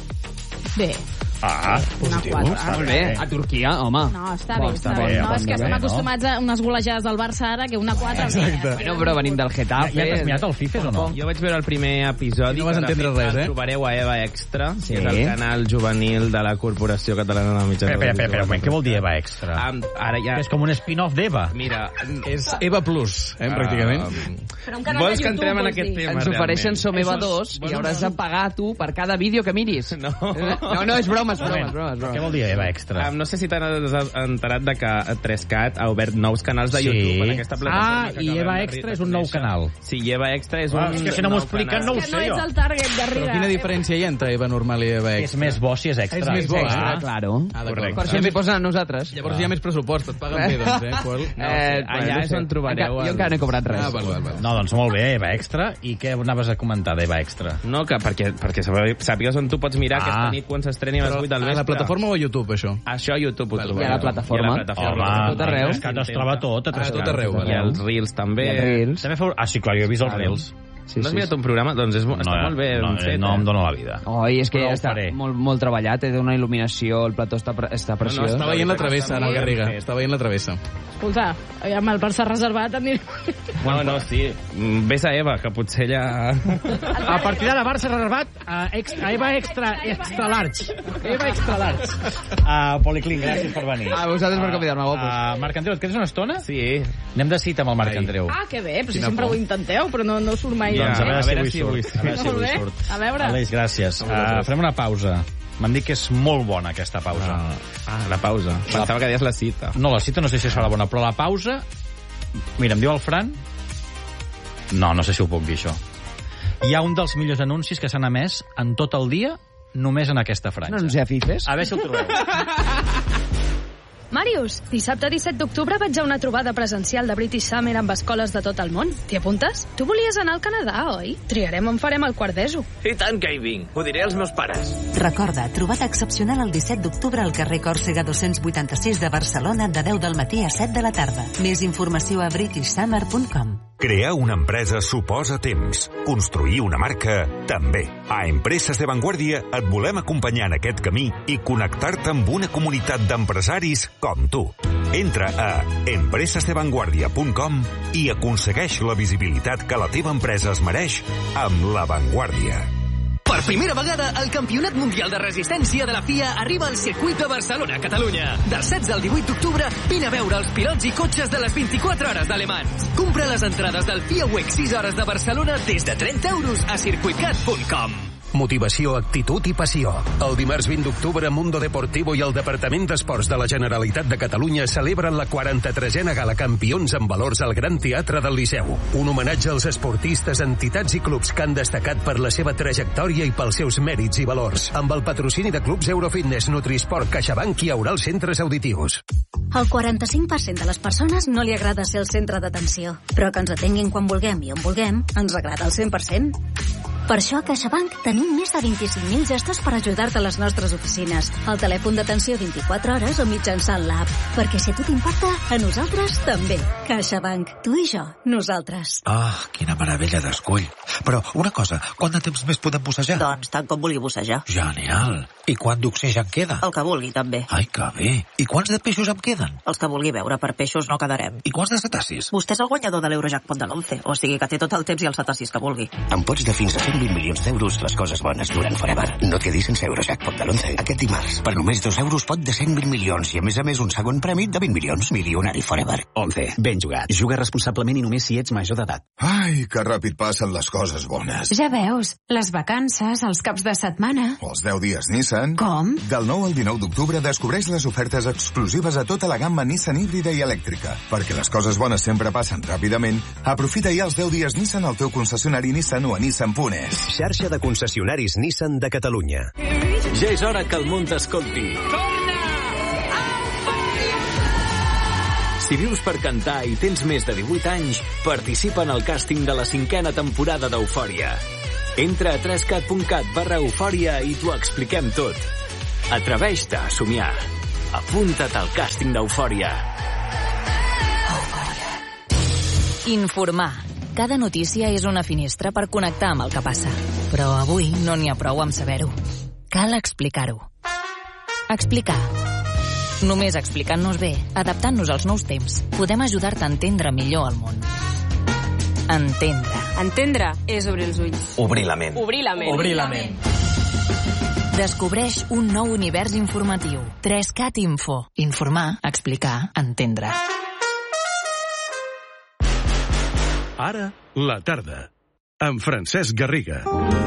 Bé. Positiu. Molt bé. A Turquia, home. No, està bé. No, és que estem acostumats a unes golejades del Barça ara, que 1-4... Exacte. Bueno, però venim del Getafe. Ja t'has mirat el FIFES o no? Jo vaig veure el primer episodi. No vas entendre res, El trobareu a Eva Extra, que és el canal juvenil de la Corporació Catalana de Mitjans. Espera, què vol dir Eva Extra? Ara ja... És com un spin-off d'Eva. Mira, és Eva Plus, pràcticament. Però un canal de YouTube, entrem en aquest tema, ens ofereixen Someva 2 i hauràs de pagar tu per cada vídeo que miris. No, és broma, és broma. Què vol dir Eva Extra? No sé si t'has enterat de que 3Cat ha obert nous canals de YouTube en aquesta plataforma. I Eva Extra és un nou canal. Sí, i Eva Extra és un... És que si no m'ho expliquen no ho sé jo. No ets el target d'arriba. Però quina diferència hi ha entre Eva normal i Eva Extra? És més bo si és extra. És més bo, claro. Correcte. Per això ens hi posen a nosaltres. Llavors hi ha més pressupost, et paguen bé, doncs, Pol? Allà és on trobareu... Jo encara no he cobrat res. No, doncs molt bé, Eva Extra. I què anaves a comentar d'Eva Extra? No, perquè sàpigues on tu pots mirar aquesta nit quan s'estreni a les 8 del vespre. A la plataforma o a YouTube, això? Això a YouTube ho trobareu. I a la plataforma. Home, tot arreu. és que es troba tot a tot arreu. I els Reels també. Sí, clar, jo he vist els Reels. No has mirat un programa? Doncs està molt bé fet. No em dona la vida. És que està molt treballat, té una il·luminació, el plató està preciós. No, està veient la travessa, Ana Garriga. Està veient la travessa. Escolta, amb el Barça reservat... No, sí. Ves a Eva, que potser ella... A partir d'ara, Barça reservat a Eva Extra Large. Eva Extra Large. Policlín, gràcies per venir. A vosaltres per convidar-me, guapos. Marc Andreu, et quedes una estona? Sí. Anem de cita amb el Marc Andreu. Que bé, però si sempre ho intenteu, però no surt mai. Doncs a veure si avui surt. A veure. Aleix, gràcies. Farem una pausa. M'han dit que és molt bona aquesta pausa. La pausa. Pensava que deies la cita. No, la cita no sé si serà bona, però la pausa... Mira, em diu el Fran... No sé si ho puc dir, això. Hi ha un dels millors anuncis que s'han emès en tot el dia només en aquesta franja. No anunci a FIFES? A veure si el trobeu. Màrius, dissabte 17 d'octubre vaig a una trobada presencial de British Summer amb escoles de tot el món. T'hi apuntes? Tu volies anar al Canadà, oi? Triarem on farem el quart d'ESO. I tant que hi vinc. Ho diré als meus pares. Recorda, trobada excepcional el 17 d'octubre al carrer Còrsega 286 de Barcelona de 10 del matí a 7 de la tarda. Més informació a britishsummer.com. Crear una empresa suposa temps. Construir una marca, també. A Empreses de Vanguardia et volem acompanyar en aquest camí i connectar-te amb una comunitat d'empresaris com tu. Entra a empresesdevanguardia.com i aconsegueix la visibilitat que la teva empresa es mereix amb La Vanguardia. Per primera vegada, el Campionat Mundial de Resistència de la FIA arriba al circuit de Barcelona, Catalunya. Del 16 al 18 d'octubre, vine a veure els pilots i cotxes de les 24 hores d'Alemans. Compra les entrades del FIA WEC 6 hores de Barcelona des de 30 euros a circuitcat.com. Motivació, actitud i passió. El dimarts 20 d'octubre, Mundo Deportivo i el Departament d'Esports de la Generalitat de Catalunya celebren la 43a Gala Campions en valors al Gran Teatre del Liceu. Un homenatge als esportistes, entitats i clubs que han destacat per la seva trajectòria i pels seus mèrits i valors. Amb el patrocini de clubs Eurofitness, Nutrisport, CaixaBank i Aural Centres Auditius. Al 45% de les persones no li agrada ser el centre d'atenció, però que ens atenguin quan vulguem i on vulguem ens agrada al 100%. Per això a CaixaBank tenim més de 25.000 gestors per ajudar-te a les nostres oficines, al telèfon d'atenció 24 hores o mitjançant l'app. Perquè si a tu t'importa, a nosaltres també. CaixaBank, tu i jo, nosaltres. Quina meravella d'escull. Però una cosa, quant de temps més podem bussejar? Doncs tant com vulgui bussejar. Genial. I quant d'oxigen queda? El que vulgui, també. Ai, que bé. I quants de peixos em queden? Els que vulgui veure, per peixos no quedarem. I quants de cetacis? Vostè és el guanyador de l'Eurojackpot de l'11, o sigui que té tot el temps i els cetacis que vulgui. Em pots de fins a 120 milions d'euros, les coses bones duren forever. No et quedis sense Eurojackpot de l'11. Aquest dimarts, per només 2 euros, pot de 120 milions i, a més, un segon premi de 20 milions. Milionari forever. 11. Ben jugat. Juga responsablement i només si ets major d'edat. Ai, que ràpid passen les coses bones. Ja veus, les vacances, els caps de setmana... Els 10 dies Nissan. Com? Del 9 al 19 d'octubre descobreix les ofertes exclusives a tota la gamma Nissan híbrida i elèctrica. Perquè les coses bones sempre passen ràpidament, aprofita ja els 10 dies Nissan al teu concessionari Nissan o a nissan.es. Xarxa de concessionaris Nissan de Catalunya. Ja és hora que el món t'escolti. Si vius per cantar i tens més de 18 anys, participa en el càsting de la 5a temporada d'Eufòria. Entra a 3cat.cat/eufòria i t'ho expliquem tot. Atreveix-te a somiar. Apunta't al càsting d'Eufòria. Informar. Cada notícia és una finestra per connectar amb el que passa. Però avui no n'hi ha prou amb saber-ho. Cal explicar-ho. Explicar. Només explicant-nos bé, adaptant-nos als nous temps, podem ajudar-te a entendre millor el món. Entendre. Entendre és obrir els ulls. Obrir la ment. Obrir la ment. Obrir la ment. Descobreix un nou univers informatiu. 3cat Info. Informar, explicar, entendre. Ara, la tarda. Amb Francesc Garriga.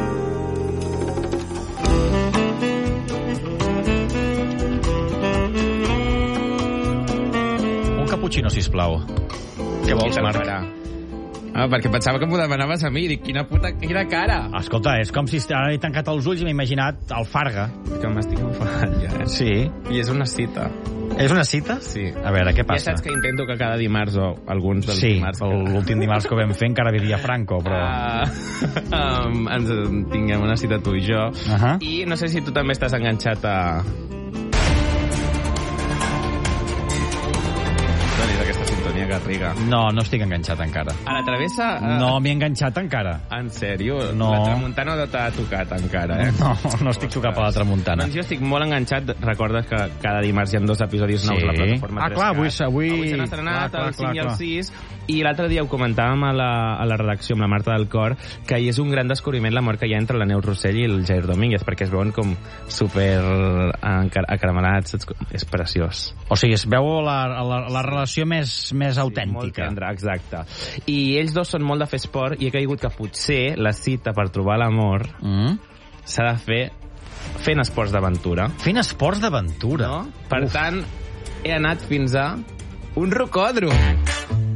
Un cappuccino, sisplau. Què vols, Marc? Perquè pensava que m'ho demanaves a mi. Dic, quina cara. Escolta, és com si ara he tancat els ulls i m'he imaginat el Farga. Que m'estic enfadant ja, eh? Sí. I és una cita. És una cita? Sí. A veure, què passa? Ja saps que intento que cada dimarts, o alguns dels dimarts... Sí, l'últim dimarts que ho vam fer encara vivia Franco, però... ens tinguem una cita tu i jo. I no sé si tu també estàs enganxat a... Aquesta sintonia Garriga. No, no estic enganxat encara. A la travessa... No m'he enganxat encara. En sèrio? No. La tramuntana no t'ha tocat encara, eh? No estic tocat per la tramuntana. Doncs jo estic molt enganxat. Recordes que cada dimarts hi ha 2 episodis nous a la plataforma 3cat. Avui s'han estrenat el 5 i el 6. I l'altre dia ho comentàvem a la redacció amb la Marta del Cor, que hi és un gran descobriment l'amor que hi ha entre la Neus Rossell i el Jair Domínguez, perquè es veuen com super acaramelats. És preciós. O sigui, es veu la relació més autèntica. Molt tendra, exacte. I ells dos són molt de fer esport i he caigut que potser la cita per trobar l'amor s'ha de fer fent esports d'aventura. Fent esports d'aventura? No? Per tant, he anat fins a un rocòdrom.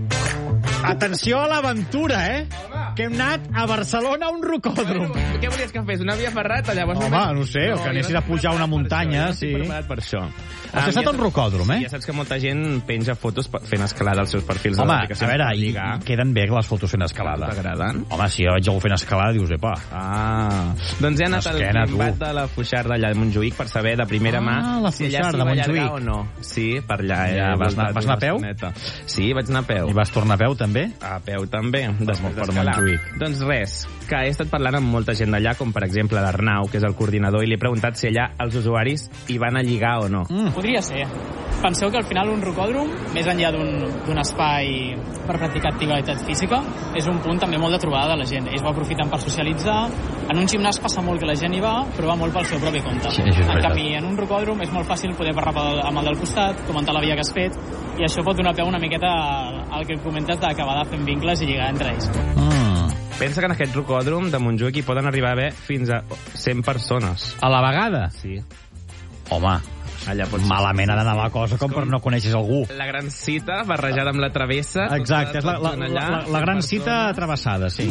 Atenció a l'aventura, eh? Home. Que hem anat a Barcelona a un rocòdrom. Bueno, què volies que fes? Una via ferrata? Llavors no sé, o que anessis a pujar una muntanya. Sí. No estic preparat per això. Has estat a un rocòdrom, eh? Ja saps que molta gent penja fotos fent escalada als seus perfils de l'aplicació. Home, a veure, queden bé les fotos fent escalada. T'agraden? Home, si jo veig algú fent escalada, dius, epa. Doncs he anat al Quimbat de la Fuixarda allà de Montjuïc per saber de primera mà si allà s'hi va allargar o no. Sí, per allà. Ja, vas anar a peu? Sí, vaig anar a peu. I vas tornar a peu, també? A peu, també, després d'escalar. Doncs res, que he estat parlant amb molta gent d'allà, com per exemple l'Arnau, que és el coordinador, i li he preguntat si allà els usuaris hi van a lligar o no. Podria ser. Penseu que al final un rocòdrom, més enllà d'un espai per practicar activitat física, és un punt també molt de trobada de la gent. Ells ho aprofiten per socialitzar. En un gimnàs passa molt que la gent hi va, però va molt pel seu propi compte. Sí, en canvi, en un rocòdrom és molt fàcil poder parlar amb el del costat, comentar la via que has fet, i això pot donar peu una miqueta al que comentes d'acabar fent vincles i lligar entre ells. Pensa que en aquest rocòdrom de Montjuïc hi poden arribar a haver fins a 100 persones. A la vegada? Sí. Home, malament ha d'anar la cosa com per no coneixes algú. La gran cita barrejada amb la travessa. Exacte, és la gran cita travessada, sí.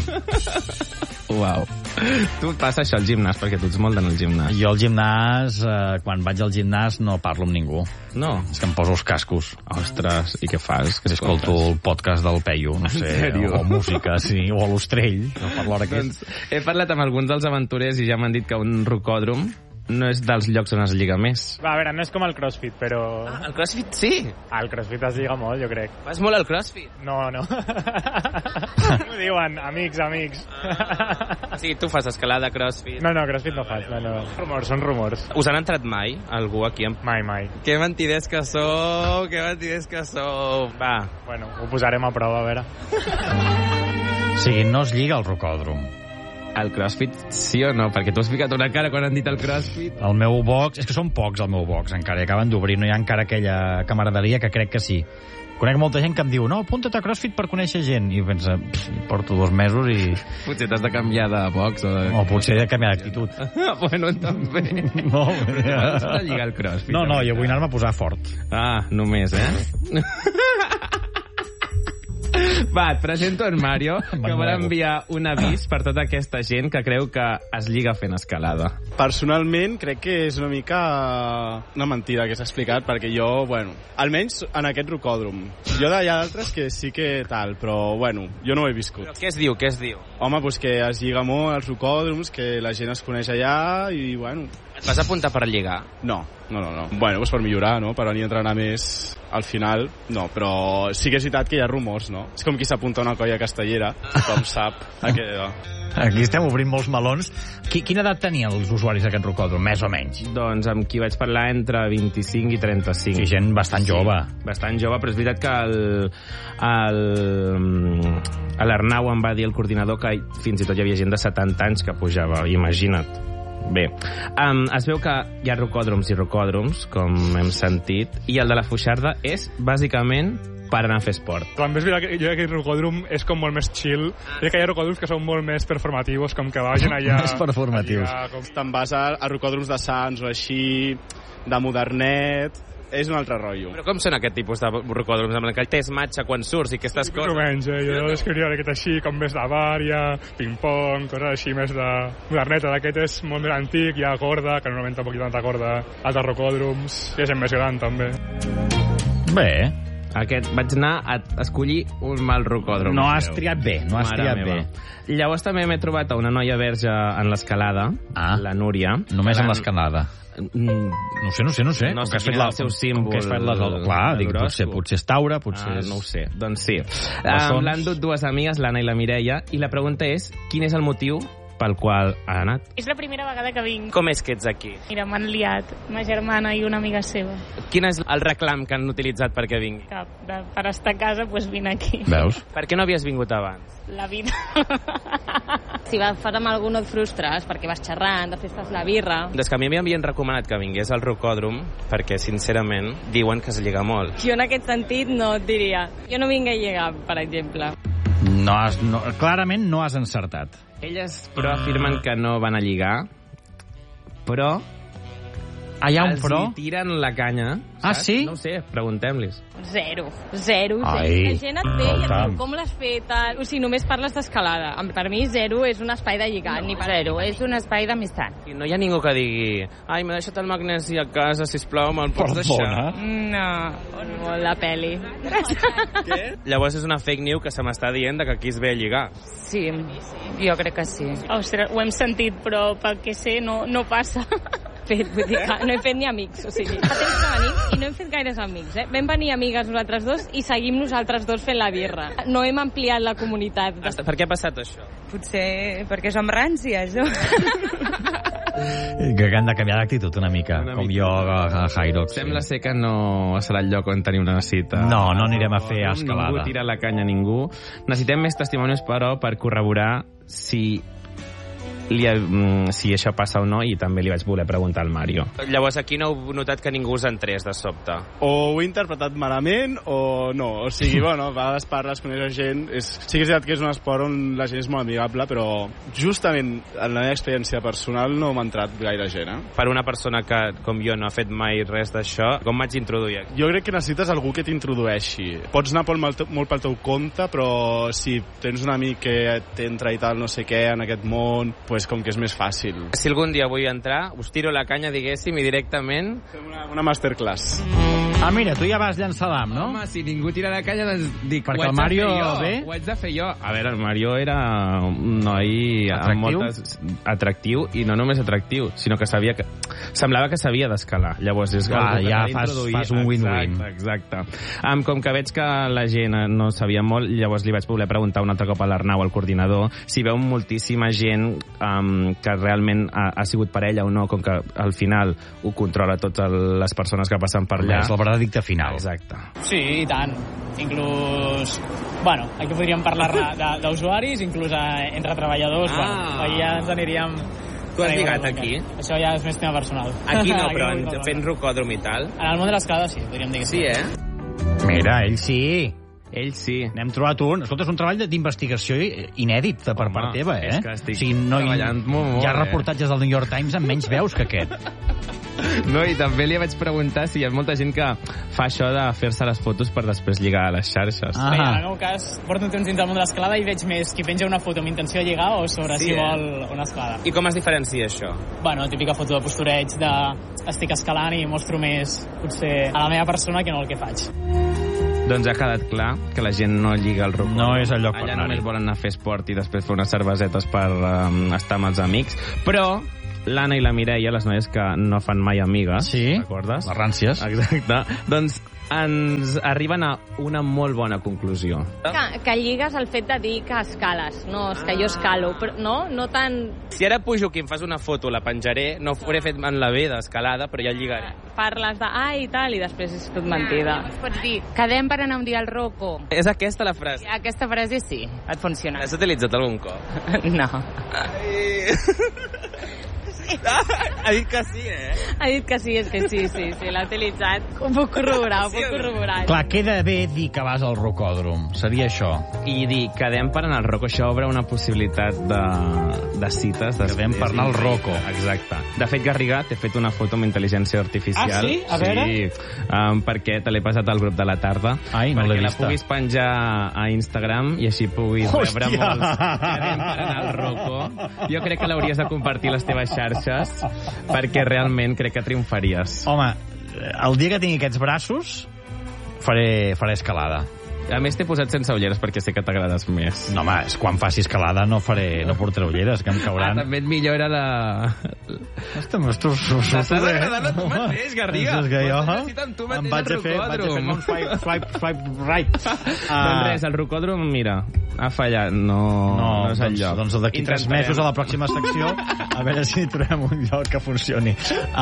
Uau. Tu et passa això al gimnàs, perquè tu ets molt d'anar al gimnàs. Jo al gimnàs, quan vaig al gimnàs, no parlo amb ningú. No? És que em poso els cascos. Ostres, i què fas? Que escolto el podcast del Peyu, no sé, o música, sí, o l'Ostrell, no per l'hora que és. He parlat amb alguns dels aventurers i ja m'han dit que un rocòdrom no és dels llocs on es lliga més. Va, a veure, no és com el CrossFit, però... Ah, el CrossFit sí? El CrossFit es lliga molt, jo crec. Vas molt al CrossFit? No. M'ho diuen, amics. O sigui, tu fas escalada, CrossFit... No, CrossFit no fas, no. Rumors, són rumors. Us han entrat mai, algú aquí? Mai. Que mentiders que sou, Va. Bueno, ho posarem a prova, a veure. O sigui, no es lliga al rocòdrom. El CrossFit, sí o no? Perquè tu has ficat una cara quan han dit el CrossFit. El meu box... És que són pocs, el meu box, encara. I acaben d'obrir. No hi ha encara aquella camaraderia que crec que sí. Conec molta gent que em diu, no, apunta't a CrossFit per conèixer gent. I pensa, porto 2 mesos i... Potser t'has de canviar de box o... O potser he de canviar d'actitud. Bueno, també. No, Has de lligar el CrossFit. No, jo vull anar-me a posar fort. Ah, només, Va, et presento en Mario, que vol enviar un avís per tota aquesta gent que creu que es lliga fent escalada. Personalment, crec que és una mica una mentida que s'ha explicat, perquè jo, bueno, almenys en aquest rocòdrom. Hi ha d'altres que sí que tal, però, bueno, jo no ho he viscut. Però què es diu, Home, doncs que es lliga molt als rocòdroms, que la gent es coneix allà i, bueno... Et vas apuntar per lligar? No. Bueno, doncs per millorar, no? Per venir a entrenar més al final, no, però sí que és veritat que hi ha rumors, no? És com qui s'apunta a una colla castellera, tothom sap. Aquí estem obrint molts melons. Quina edat tenien els usuaris d'aquest rocòdrom, més o menys? Doncs amb qui vaig parlar entre 25 i 35. Sí, gent bastant jove. Bastant jove, però és veritat que l'Arnau em va dir, el coordinador, que fins i tot hi havia gent de 70 anys que pujava, imagina't. Bé, es veu que hi ha rocòdroms i rocòdroms, com hem sentit, i el de la Foixarda és, bàsicament, per anar a fer esport. També és veritat que jo crec que el rocòdrom és com molt més chill. Crec que hi ha rocòdroms que són molt més performatius, com que vagin allà... Més performatius. Te'n vas a rocòdroms de Sants o així, de Modernet... És un altre rotllo. Però com són aquest tipus de rocòdroms amb el que tens matxa quan surts i aquestes coses? Menys, jo descriuria aquest així, com més de bària, ping-pong, coses així més de moderneta. Aquest és molt més antic, hi ha corda, que normalment tampoc hi ha tanta corda, altres rocòdroms, hi ha gent més gran també. Bé. Vaig anar a escollir un mal rocòdrom. No has triat bé, Llavors també m'he trobat a una noia verge en l'escalada, la Núria. Només en l'escalada? No sé. No sé quin és el seu símbol. Clar, dic, potser és taure, potser és... No ho sé, doncs sí. L'han dut 2 amigues, l'Anna i la Mireia, i la pregunta és, quin és el motiu pel qual ha anat? És la primera vegada que vinc. Com és que ets aquí? Mira, m'han liat, ma germana i una amiga seva. Quin és el reclam que han utilitzat perquè vingui? Cap, per estar a casa, doncs vine aquí. Veus? Per què no havies vingut abans? La vida. Si vas amb algú no et frustres, perquè vas xerrant, de festes la birra... Des que a mi m'havien recomanat que vingués al rocòdrom, perquè, sincerament, diuen que es lliga molt. Jo en aquest sentit no et diria. Jo no vinc a lligar, per exemple. Clarament no has encertat. Elles, però, afirmen que no van a lligar, però... Hi ha un però? Els hi tiren la canya. Ah, sí? No ho sé, preguntem-los. Zero. Ai, la gent et ve i et diu, com l'has fet? O sigui, només parles d'escalada. Per mi, zero és un espai de lligar. No, zero, és un espai d'amistat. I no hi ha ningú que digui, ai, m'he deixat el magnesi a casa, sisplau, me'l pots deixar? No, la peli. Què? Llavors és una fake news que se m'està dient que aquí es ve a lligar. Sí, jo crec que sí. Ostres, ho hem sentit, però pel que sé no passa. Vull dir que no he fet ni amics, o sigui, fa temps que venim i no hem fet gaires amics, Vam venir amigues nosaltres dos i seguim nosaltres dos fent la birra. No hem ampliat la comunitat. Per què ha passat això? Potser perquè som ràncies, no? Que han de canviar d'actitud una mica, com jo a Hyrox. Sembla ser que no serà el lloc on tenim una cita. No anirem a fer escalada. Ningú tira la canya a ningú. Necessitem més testimonis, però, per corroborar si això passa o no, i també li vaig voler preguntar al Mario. Llavors aquí no heu notat que ningú us entrés de sobte? O ho he interpretat malament o no, o sigui, bueno, a vegades parles, coneixes gent, sí que és veritat que és un esport on la gent és molt amigable, però justament en la meva experiència personal no m'ha entrat gaire gent, Per una persona que, com jo, no ha fet mai res d'això, com m'haig d'introduir aquí? Jo crec que necessites algú que t'introdueixi. Pots anar molt pel teu compte, però si tens un amic que t'entra i tal, no sé què, en aquest món, pues com que és més fàcil. Si algun dia vull entrar, us tiro la canya, diguéssim, i directament... Fem una masterclass. Ah, mira, tu ja vas llançar l'am, no? Home, si ningú tira la canya, doncs dic, perquè el Mario ve? Ho haig de fer jo. A veure, el Mario era un noi atractiu, i no només atractiu, sinó que semblava que sabia d'escalar. Llavors, és ja fas un win-win. Exacte. Com que veig que la gent no sabia molt, llavors li vaig voler preguntar un altre cop a l'Arnau, al coordinador, si veu moltíssima gent que realment ha sigut parella o no, com que al final ho controla totes les persones que passen per allà. És el veredicte final. Exacte. Sí, i tant. Inclús... Bueno, aquí podríem parlar d'usuaris, inclús entre treballadors. Bueno, ahí ja ens aniríem... Tu has lligat aquí? Això ja és més tema personal. Aquí no, però fent rocòdrom i tal. En el món de l'escalada sí, podríem dir que sí. Sí, Mira, ell sí. Ell sí. N'hem trobat un. Escolta, és un treball d'investigació inèdit per part teva, és que estic treballant molt. Hi ha reportatges del New York Times amb menys veus que aquest. No, i també li vaig preguntar si hi ha molta gent que fa això de fer-se les fotos per després lligar a les xarxes. Bé, en el meu cas, porto un temps dins del món de l'escalada i veig més qui penja una foto amb intenció de lligar o sobre si vol una escalada. I com es diferencia això? Bueno, típica foto de postureig, estic escalant i mostro més, potser, a la meva persona que no el que faig. Doncs ha quedat clar que la gent no lliga el rocòdrom. No és el lloc per anar-hi. anar-hi. Allà només volen anar a fer esport i després fer unes cervesetes per estar amb els amics. Però l'Anna i la Mireia, les noies que no fan mai amigues, recordes? Les ràncies. Exacte. Doncs ens arriben a una molt bona conclusió. Que lligues el fet de dir que escales. No, és que jo escalo, però no tan... Si ara pujo aquí em fas una foto, la penjaré, no ho hauré fet en la B d'escalada, però ja lligaré. Parles de i tal, i després és tot mentida. Pots dir, quedem per anar un dia al Rocco. És aquesta la frase? Aquesta frase sí, et funciona. L'has utilitzat algun cop? No. Ha dit que sí, Ha dit que sí, és que sí, l'ha utilitzat. Ho puc corroborar, Clar, queda bé dir que vas al rocòdrom. Seria això. I dir, quedem per anar al Rocco, això obre una possibilitat de cites. Quedem per anar al Rocco. Exacte. De fet, Garriga, t'he fet una foto amb intel·ligència artificial. Ah, sí? A veure. Sí, perquè te l'he passat al grup de la tarda. Ai, no l'he vista. Perquè la puguis penjar a Instagram i així puguis rebre molts. Quedem per anar al Rocco. Jo crec que l'hauries de compartir a les teves xarxes perquè realment crec que triomfaries. Home, el dia que tingui aquests braços faré escalada. A més, t'he posat sense ulleres perquè sé que t'agrades més. No, home, és quan faci escalada no portaré ulleres, que em cauran. També et millora la... T'estàs agradant a tu mateix, Garriga. És que jo em vaig a fer un swipe right. Doncs res, el rocòdrom, mira, ha fallat, no és el lloc. Doncs d'aquí 3 mesos a la pròxima secció a veure si trobem un lloc que funcioni.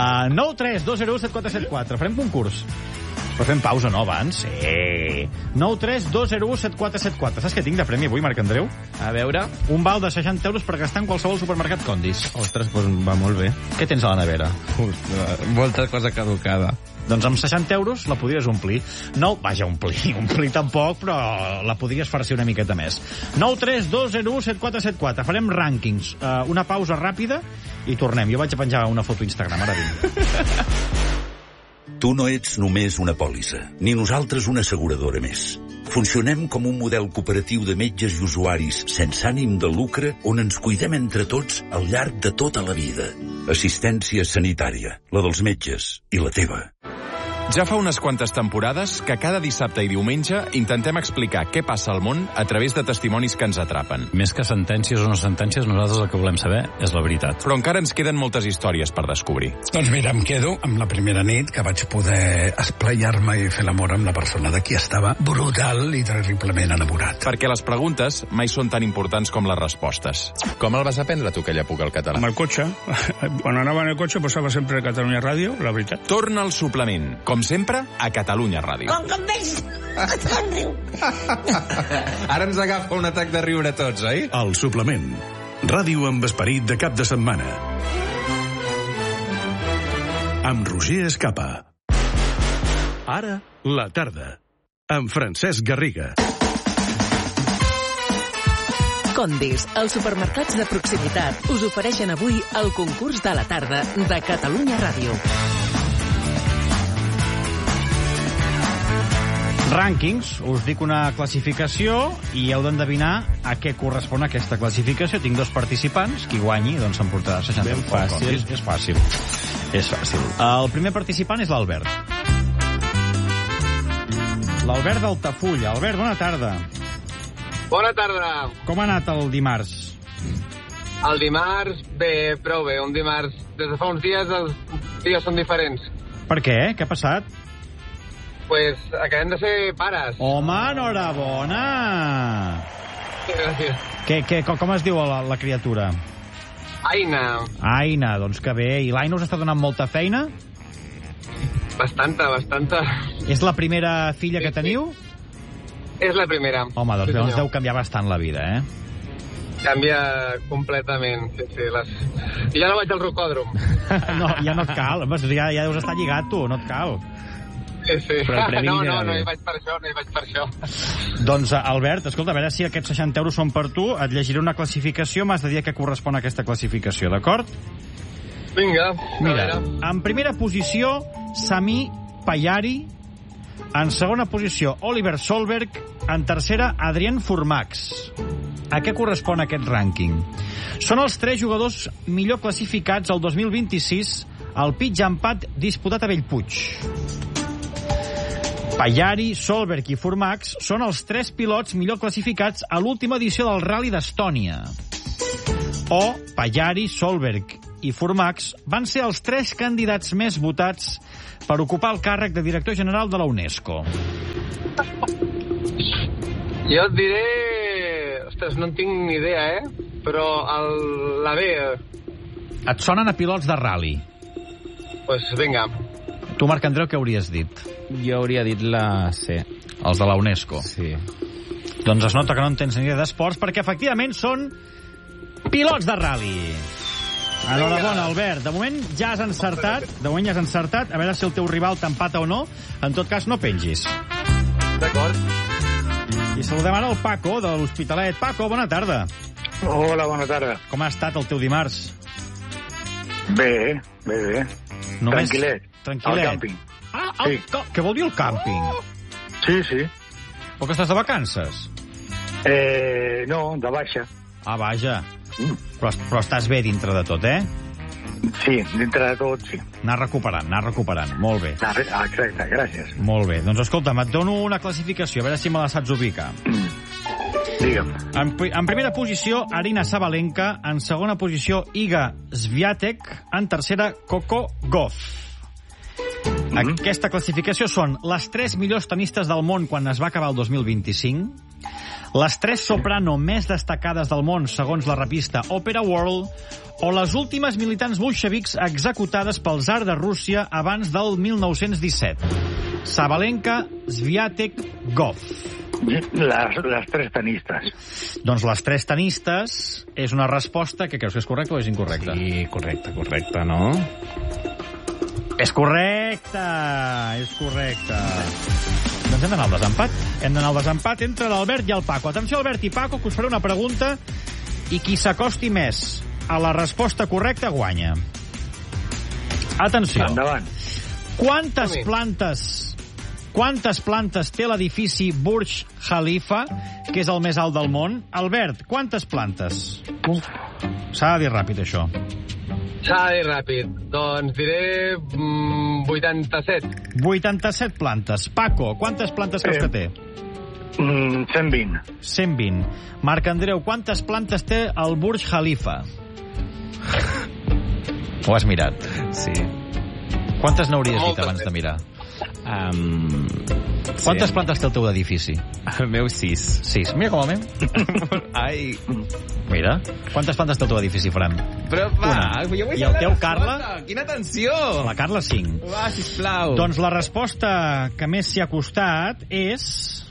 932017474. Farem concurs. Però fem pausa, no, abans? Sí. 932017474. Saps què tinc de premi avui, Marc Andreu? A veure. Un val de 60 euros per gastar en qualsevol supermercat Condis. Ostres, doncs va molt bé. Què tens a la nevera? Molta cosa caducada. Doncs amb 60 euros la podries omplir. Omplir tampoc, però la podries farcir una miqueta més. 932017474. Farem rànquings. Una pausa ràpida i tornem. Jo vaig a penjar una foto a Instagram, ara vinc. Tu no ets només una pòlissa, ni nosaltres una asseguradora més. Funcionem com un model cooperatiu de metges i usuaris sense ànim de lucre on ens cuidem entre tots al llarg de tota la vida. Assistència sanitària, la dels metges i la teva. Ja fa unes quantes temporades que cada dissabte i diumenge intentem explicar què passa al món a través de testimonis que ens atrapen. Més que sentències o no sentències, nosaltres el que volem saber és la veritat. Però encara ens queden moltes històries per descobrir. Doncs mira, em quedo amb la primera nit que vaig poder esplaiar-me i fer l'amor amb la persona de qui estava brutal i terriblement enamorat. Perquè les preguntes mai són tan importants com les respostes. Com el vas aprendre tu, aquella època, el català? Amb el cotxe. Quan anava en el cotxe posava sempre Catalunya Ràdio, la veritat. Torna al suplement, com sempre, a Catalunya Ràdio. Com que em veig? Ara ens agafa un atac de riure a tots, oi? El suplement. Ràdio amb esperit de cap de setmana. Amb Roger Escapa. Ara, la tarda. Amb Francesc Garriga. Condis, els supermercats de proximitat, us ofereixen avui el concurs de la tarda de Catalunya Ràdio. Rànquings, us dic una classificació i heu d'endevinar a què correspon aquesta classificació. Tinc 2 participants, qui guanyi doncs s'emportarà 60 ben fàcil. És fàcil. És fàcil. El primer participant és l'Albert. L'Albert d'Altafulla. Albert, bona tarda. Bona tarda. Com ha anat el dimarts? El dimarts, bé, prou bé. Un dimarts, des de fa uns dies, els dies són diferents. Per què? Què ha passat? Pues acabem de ser pares. Home, enhorabona! Gràcies. Com es diu la criatura? Aina. Aina, doncs que bé. I l'Aina us està donant molta feina? Bastanta. És la primera filla que teniu? És la primera. Home, doncs llavors deu canviar bastant la vida, eh? Canvia completament, sí. Ja no vaig al rocòdrom. No, ja no et cal. Ja deus estar lligat, tu, no et cal. Sí. No hi vaig per això. Doncs, Albert, escolta, a veure si aquests 60 euros són per tu. Et llegiré una classificació, m'has de dir a què correspon aquesta classificació, d'acord? Vinga, mira, en primera posició, Sami Payari. En segona posició, Oliver Solberg. En tercera, Adrien Formax. A què correspon aquest rànquing? Són els 3 jugadors millor classificats el 2026 al pitch empat disputat a Bellpuig. Payari, Solberg i Formax són els 3 pilots millor classificats a l'última edició del Rally d'Estònia. Payari, Solberg i Formax van ser els 3 candidats més votats per ocupar el càrrec de director general de la UNESCO. Jo et diré... Ostres, no en tinc ni idea, Però la B... Et sonen a pilots de rally? Pues vinga. Tu, Marc Andreu, què hauries dit? Jo hauria dit la C. Els de la UNESCO? Sí. Doncs es nota que no en tens ni idea d'esports, perquè efectivament són pilots de rally. Enhorabona, Albert. De moment ja has encertat. A veure si el teu rival t'empata o no. En tot cas, no pengis. D'acord. I saludem ara el Paco, de l'Hospitalet. Paco, bona tarda. Hola, bona tarda. Com ha estat el teu dimarts? Bé. Només... Tranquil·let. Al càmping. Sí. Què vol dir el càmping? Sí. O que estàs de vacances? No, de baixa. Ah, vaja. Però estàs bé dintre de tot, Sí, dintre de tot, sí. Anar recuperant. Molt bé. Exacte, gràcies. Molt bé. Doncs escolta'm, et dono una classificació, a veure si me la saps ubicar. Digue'm. En primera posició, Arina Sabalenka. En segona posició, Iga Swiatek. En tercera, Coco Gauff. Aquesta classificació són les 3 millors tenistes del món quan es va acabar el 2025, les 3 soprano més destacades del món segons la revista Opera World, o les últimes militants bolxevics executades pel tsar de Rússia abans del 1917. Sabalenka, Swiatek, Gauff. Les 3 tenistes. Doncs les 3 tenistes és una resposta que creus que és correcta o és incorrecta? Sí, correcta, no? És correcte. Doncs hem d'anar al desempat. Hem d'anar al desempat entre l'Albert i el Paco. Atenció, Albert i Paco, que us faré una pregunta i qui s'acosti més a la resposta correcta guanya. Atenció. Endavant. Quantes plantes té l'edifici Burj Khalifa, que és el més alt del món? Albert, quantes plantes? S'ha de dir ràpid, això. S'ha de dir ràpid. Doncs diré 87. 87 plantes. Paco, quantes plantes creus que té? 120. 120. Marc Andreu, quantes plantes té el Burj Khalifa? Ho has mirat? Sí. Quantes n'hauries dit abans de mirar? Quantes plantes té el teu edifici? El meu 6. 6. Mira com el meu. Ai. Mira. Quantes plantes té el teu edifici, Fran? Però va, jo vull I el teu, Carla? Quina atenció! La Carla, 5. Va, sisplau. Doncs la resposta que més s'hi ha costat és...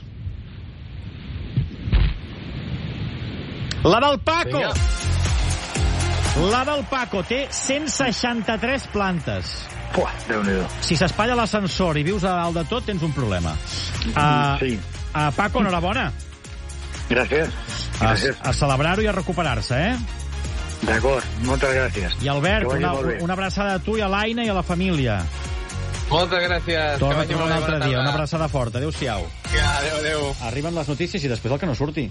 la del Paco! La del Paco té 163 plantes. Puah, Déu-n'hi-do. Si s'espatlla l'ascensor i vius a dalt de tot, tens un problema. Sí. Paco, enhorabona. Gràcies. A celebrar-ho i a recuperar-se, D'acord, moltes gràcies. I Albert, una abraçada a tu i a l'Aina i a la família. Moltes gràcies. Torna un altre dia. Una abraçada forta. Adéu-siau. Adéu. Arriben les notícies i després el que no surti.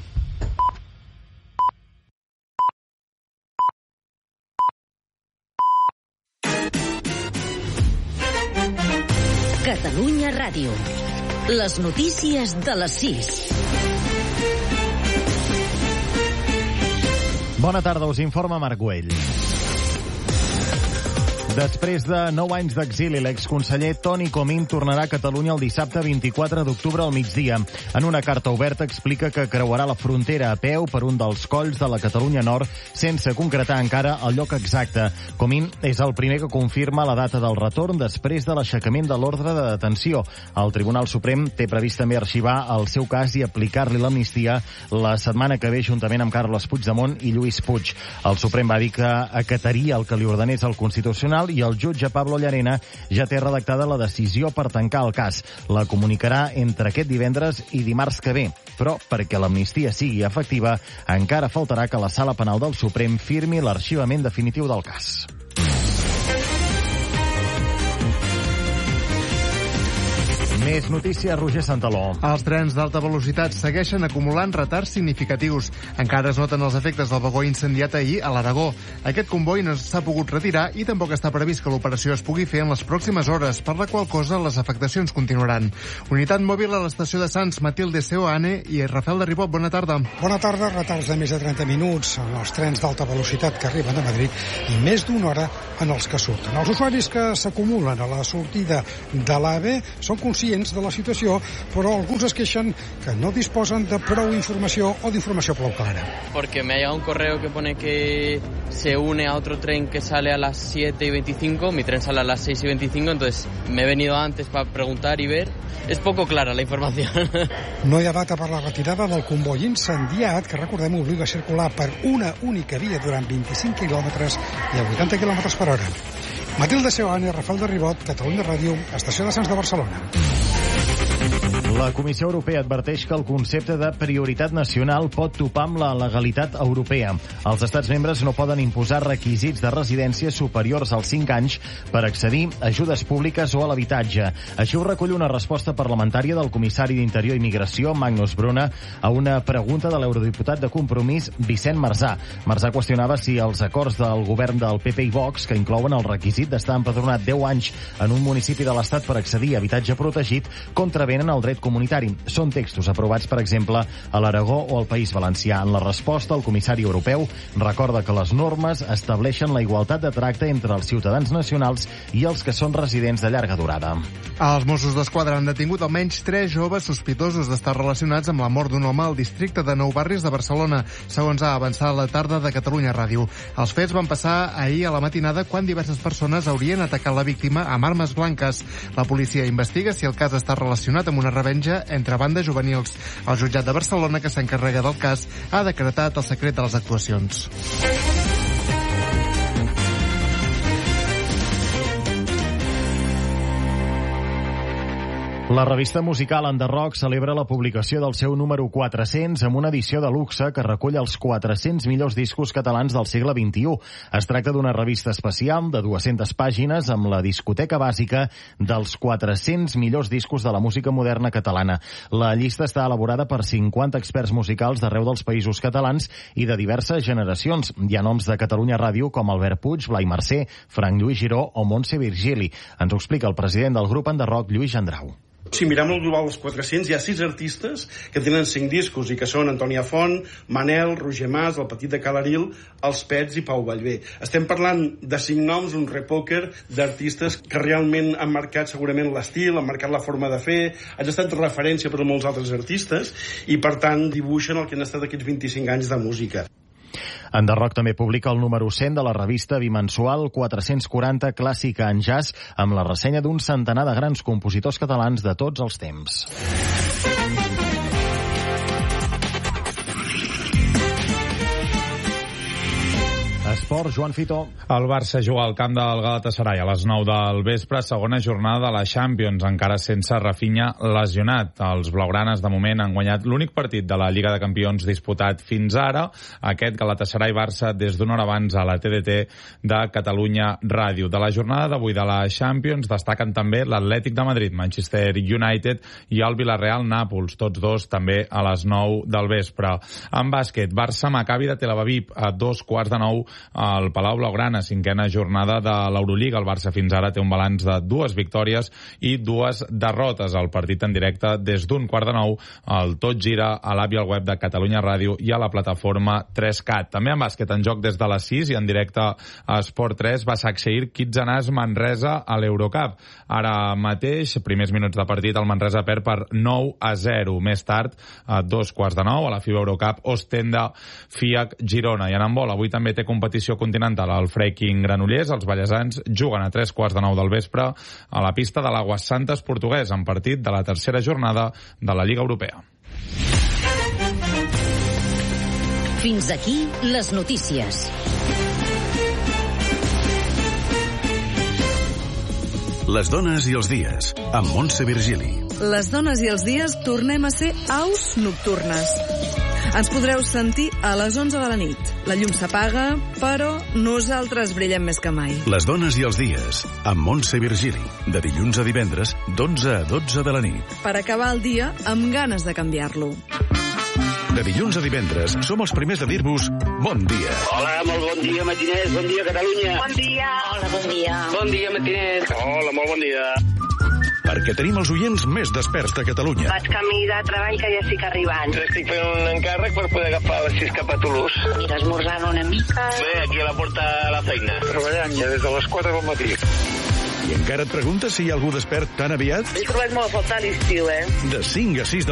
Catalunya Ràdio. Les notícies de les 6. Bona tarda, us informa Marc Güell. Després de 9 anys d'exili, l'exconseller Toni Comín tornarà a Catalunya el dissabte 24 d'octubre al migdia. En una carta oberta explica que creuarà la frontera a peu per un dels colls de la Catalunya Nord sense concretar encara el lloc exacte. Comín és el primer que confirma la data del retorn després de l'aixecament de l'ordre de detenció. El Tribunal Suprem té previst també arxivar el seu cas i aplicar-li l'amnistia la setmana que ve juntament amb Carles Puigdemont i Lluís Puig. El Suprem va dir que acataria el que li ordenés el Constitucional i el jutge Pablo Llarena ja té redactada la decisió per tancar el cas. La comunicarà entre aquest divendres i dimarts que ve. Però perquè l'amnistia sigui efectiva, encara faltarà que la Sala Penal del Suprem firmi l'arxivament definitiu del cas. Més notícies, Roger Santaló. Els trens d'alta velocitat segueixen acumulant retards significatius. Encara es noten els efectes del vagó incendiat ahir a l'Aragó. Aquest comboi no s'ha pogut retirar i tampoc està previst que l'operació es pugui fer en les pròximes hores, per la qual cosa les afectacions continuaran. Unitat mòbil a l'estació de Sants, Matilde Seoane i Rafael de Ribot, bona tarda. Bona tarda, retards de més de 30 minuts en els trens d'alta velocitat que arriben a Madrid i més d'una hora en els que surten. Els usuaris que s'acumulen a la sortida de l'AVE són conscients de la situació, però alguns es queixen que no disposen de prou informació o d'informació prou clara. Porque me ha llegado un correo que pone que se une a otro tren que sale a las 7:25, mi tren sale a las 6:25, entonces me he venido antes para preguntar y ver. Es poco clara la información. No hi ha data per la retirada del comboi incendiat, que recordem obliga a circular per una única via durant 25 quilòmetres i a 80 quilòmetres per hora. Matilde Seoane, Rafael de Ribot, Catalunya Ràdio, Estació de Sants de Barcelona. La Comissió Europea adverteix que el concepte de prioritat nacional pot topar amb la legalitat europea. Els estats membres no poden imposar requisits de residència superiors als 5 anys per accedir a ajudes públiques o a l'habitatge. Així ho recull una resposta parlamentària del comissari d'Interior i Migració, Magnus Bruna, a una pregunta de l'eurodiputat de Compromís, Vicent Marzà. Marzà qüestionava si els acords del govern del PP i Vox, que inclouen el requisit d'estar empadronat 10 anys en un municipi de l'Estat per accedir a habitatge protegit, contravenen el dret comunitari. Són textos aprovats, per exemple, a l'Aragó o al País Valencià. En la resposta, el comissari europeu recorda que les normes estableixen la igualtat de tracte entre els ciutadans nacionals i els que són residents de llarga durada. Els Mossos d'Esquadra han detingut almenys 3 joves sospitosos d'estar relacionats amb la mort d'un home al districte de Nou Barris de Barcelona, segons ha avançat la tarda de Catalunya Ràdio. Els fets van passar ahir a la matinada quan diverses persones haurien atacat la víctima amb armes blanques. La policia investiga si el cas està relacionat amb una revenja entre bandes juvenils. El jutjat de Barcelona, que s'encarrega del cas, ha decretat el secret de les actuacions. La revista musical Enderrock celebra la publicació del seu número 400 amb una edició de luxe que recull els 400 millors discos catalans del segle XXI. Es tracta d'una revista especial de 200 pàgines amb la discoteca bàsica dels 400 millors discos de la música moderna catalana. La llista està elaborada per 50 experts musicals d'arreu dels països catalans i de diverses generacions. Hi ha noms de Catalunya Ràdio com Albert Puig, Blai Mercè, Frank Lluís Giró o Montse Virgili. Ens ho explica el president del grup Enderrock, Lluís Gendrau. Si mirem el global dels 400, hi ha 6 artistes que tenen 5 discos i que són Antònia Font, Manel, Roger Mas, el Petit de Calaril, els Pets i Pau Vallvé. Estem parlant de 5 noms, un repòquer d'artistes que realment han marcat segurament l'estil, han marcat la forma de fer, han estat referència per a molts altres artistes i per tant dibuixen el que han estat aquests 25 anys de música. Enderrock també publica el número 100 de la revista bimensual 440 Clàssica en Jazz amb la ressenya d'un centenar de grans compositors catalans de tots els temps. Esport, Joan Fito. El Barça juga al camp del Galatasaray a les 9 del vespre, segona jornada de la Champions, encara sense Rafinha lesionat. Els blaugranes, de moment, han guanyat l'únic partit de la Lliga de Campions disputat fins ara, aquest Galatasaray-Barça des d'una hora abans a la TDT de Catalunya Ràdio. De la jornada d'avui de la Champions destaquen també l'Atlètic de Madrid, Manchester United i el Villarreal-Nàpols, tots dos també a les 9 del vespre. En bàsquet, Barça-Maccabi de Tel Aviv a 2:15 al Palau Blaugrana, 5ª jornada de l'Eurolliga. El Barça fins ara té un balanç de 2 victòries i 2 derrotes. El partit en directe des d'un 8:45 al Tot Gira, a l'AP i al web de Catalunya Ràdio i a la plataforma 3CAT. També en bàsquet en joc des de les 6 i en directe a Esport 3, Başakşehir Kitzanas Manresa a l'Eurocup. Ara mateix, primers minuts de partit, el Manresa perd per 9-0. Més tard, a 8:45, a la FIBA Eurocup, Ostenda FIAC Girona. I en handbol, avui també té competició continental al Freiking Granollers. Els ballesans juguen a 3:15 del vespre a la pista de l'Aguas Santes portuguès, en partit de la tercera jornada de la Lliga Europea. Fins aquí les notícies. Les dones i els dies, amb Montse Virgili. Les dones i els dies tornem a ser aus nocturnes. Ens podreu sentir a les 11 de la nit. La llum s'apaga, però nosaltres brillem més que mai. Les dones i els dies, amb Montse Virgili. De dilluns a divendres, d'11 a 12 de la nit. Per acabar el dia amb ganes de canviar-lo. De dilluns a divendres, som els primers de dir-vos bon dia. Hola, molt bon dia, matiners. Bon dia, Catalunya. Bon dia. Hola, bon dia. Bon dia, matiners. Hola, molt bon dia. Perquè tenim els oients més desperts de Catalunya. Vaig camí de treball que ja estic arribant. Estic fent un encàrrec per poder agafar les 6 cap a Toulouse. Mira, esmorzant una mica. Bé, aquí a la porta de la feina. Treballant ja des de les 4 del matí. I encara et preguntes si hi ha algú despert tan aviat? He trobat molt a faltar l'estiu, De 5 a 6 de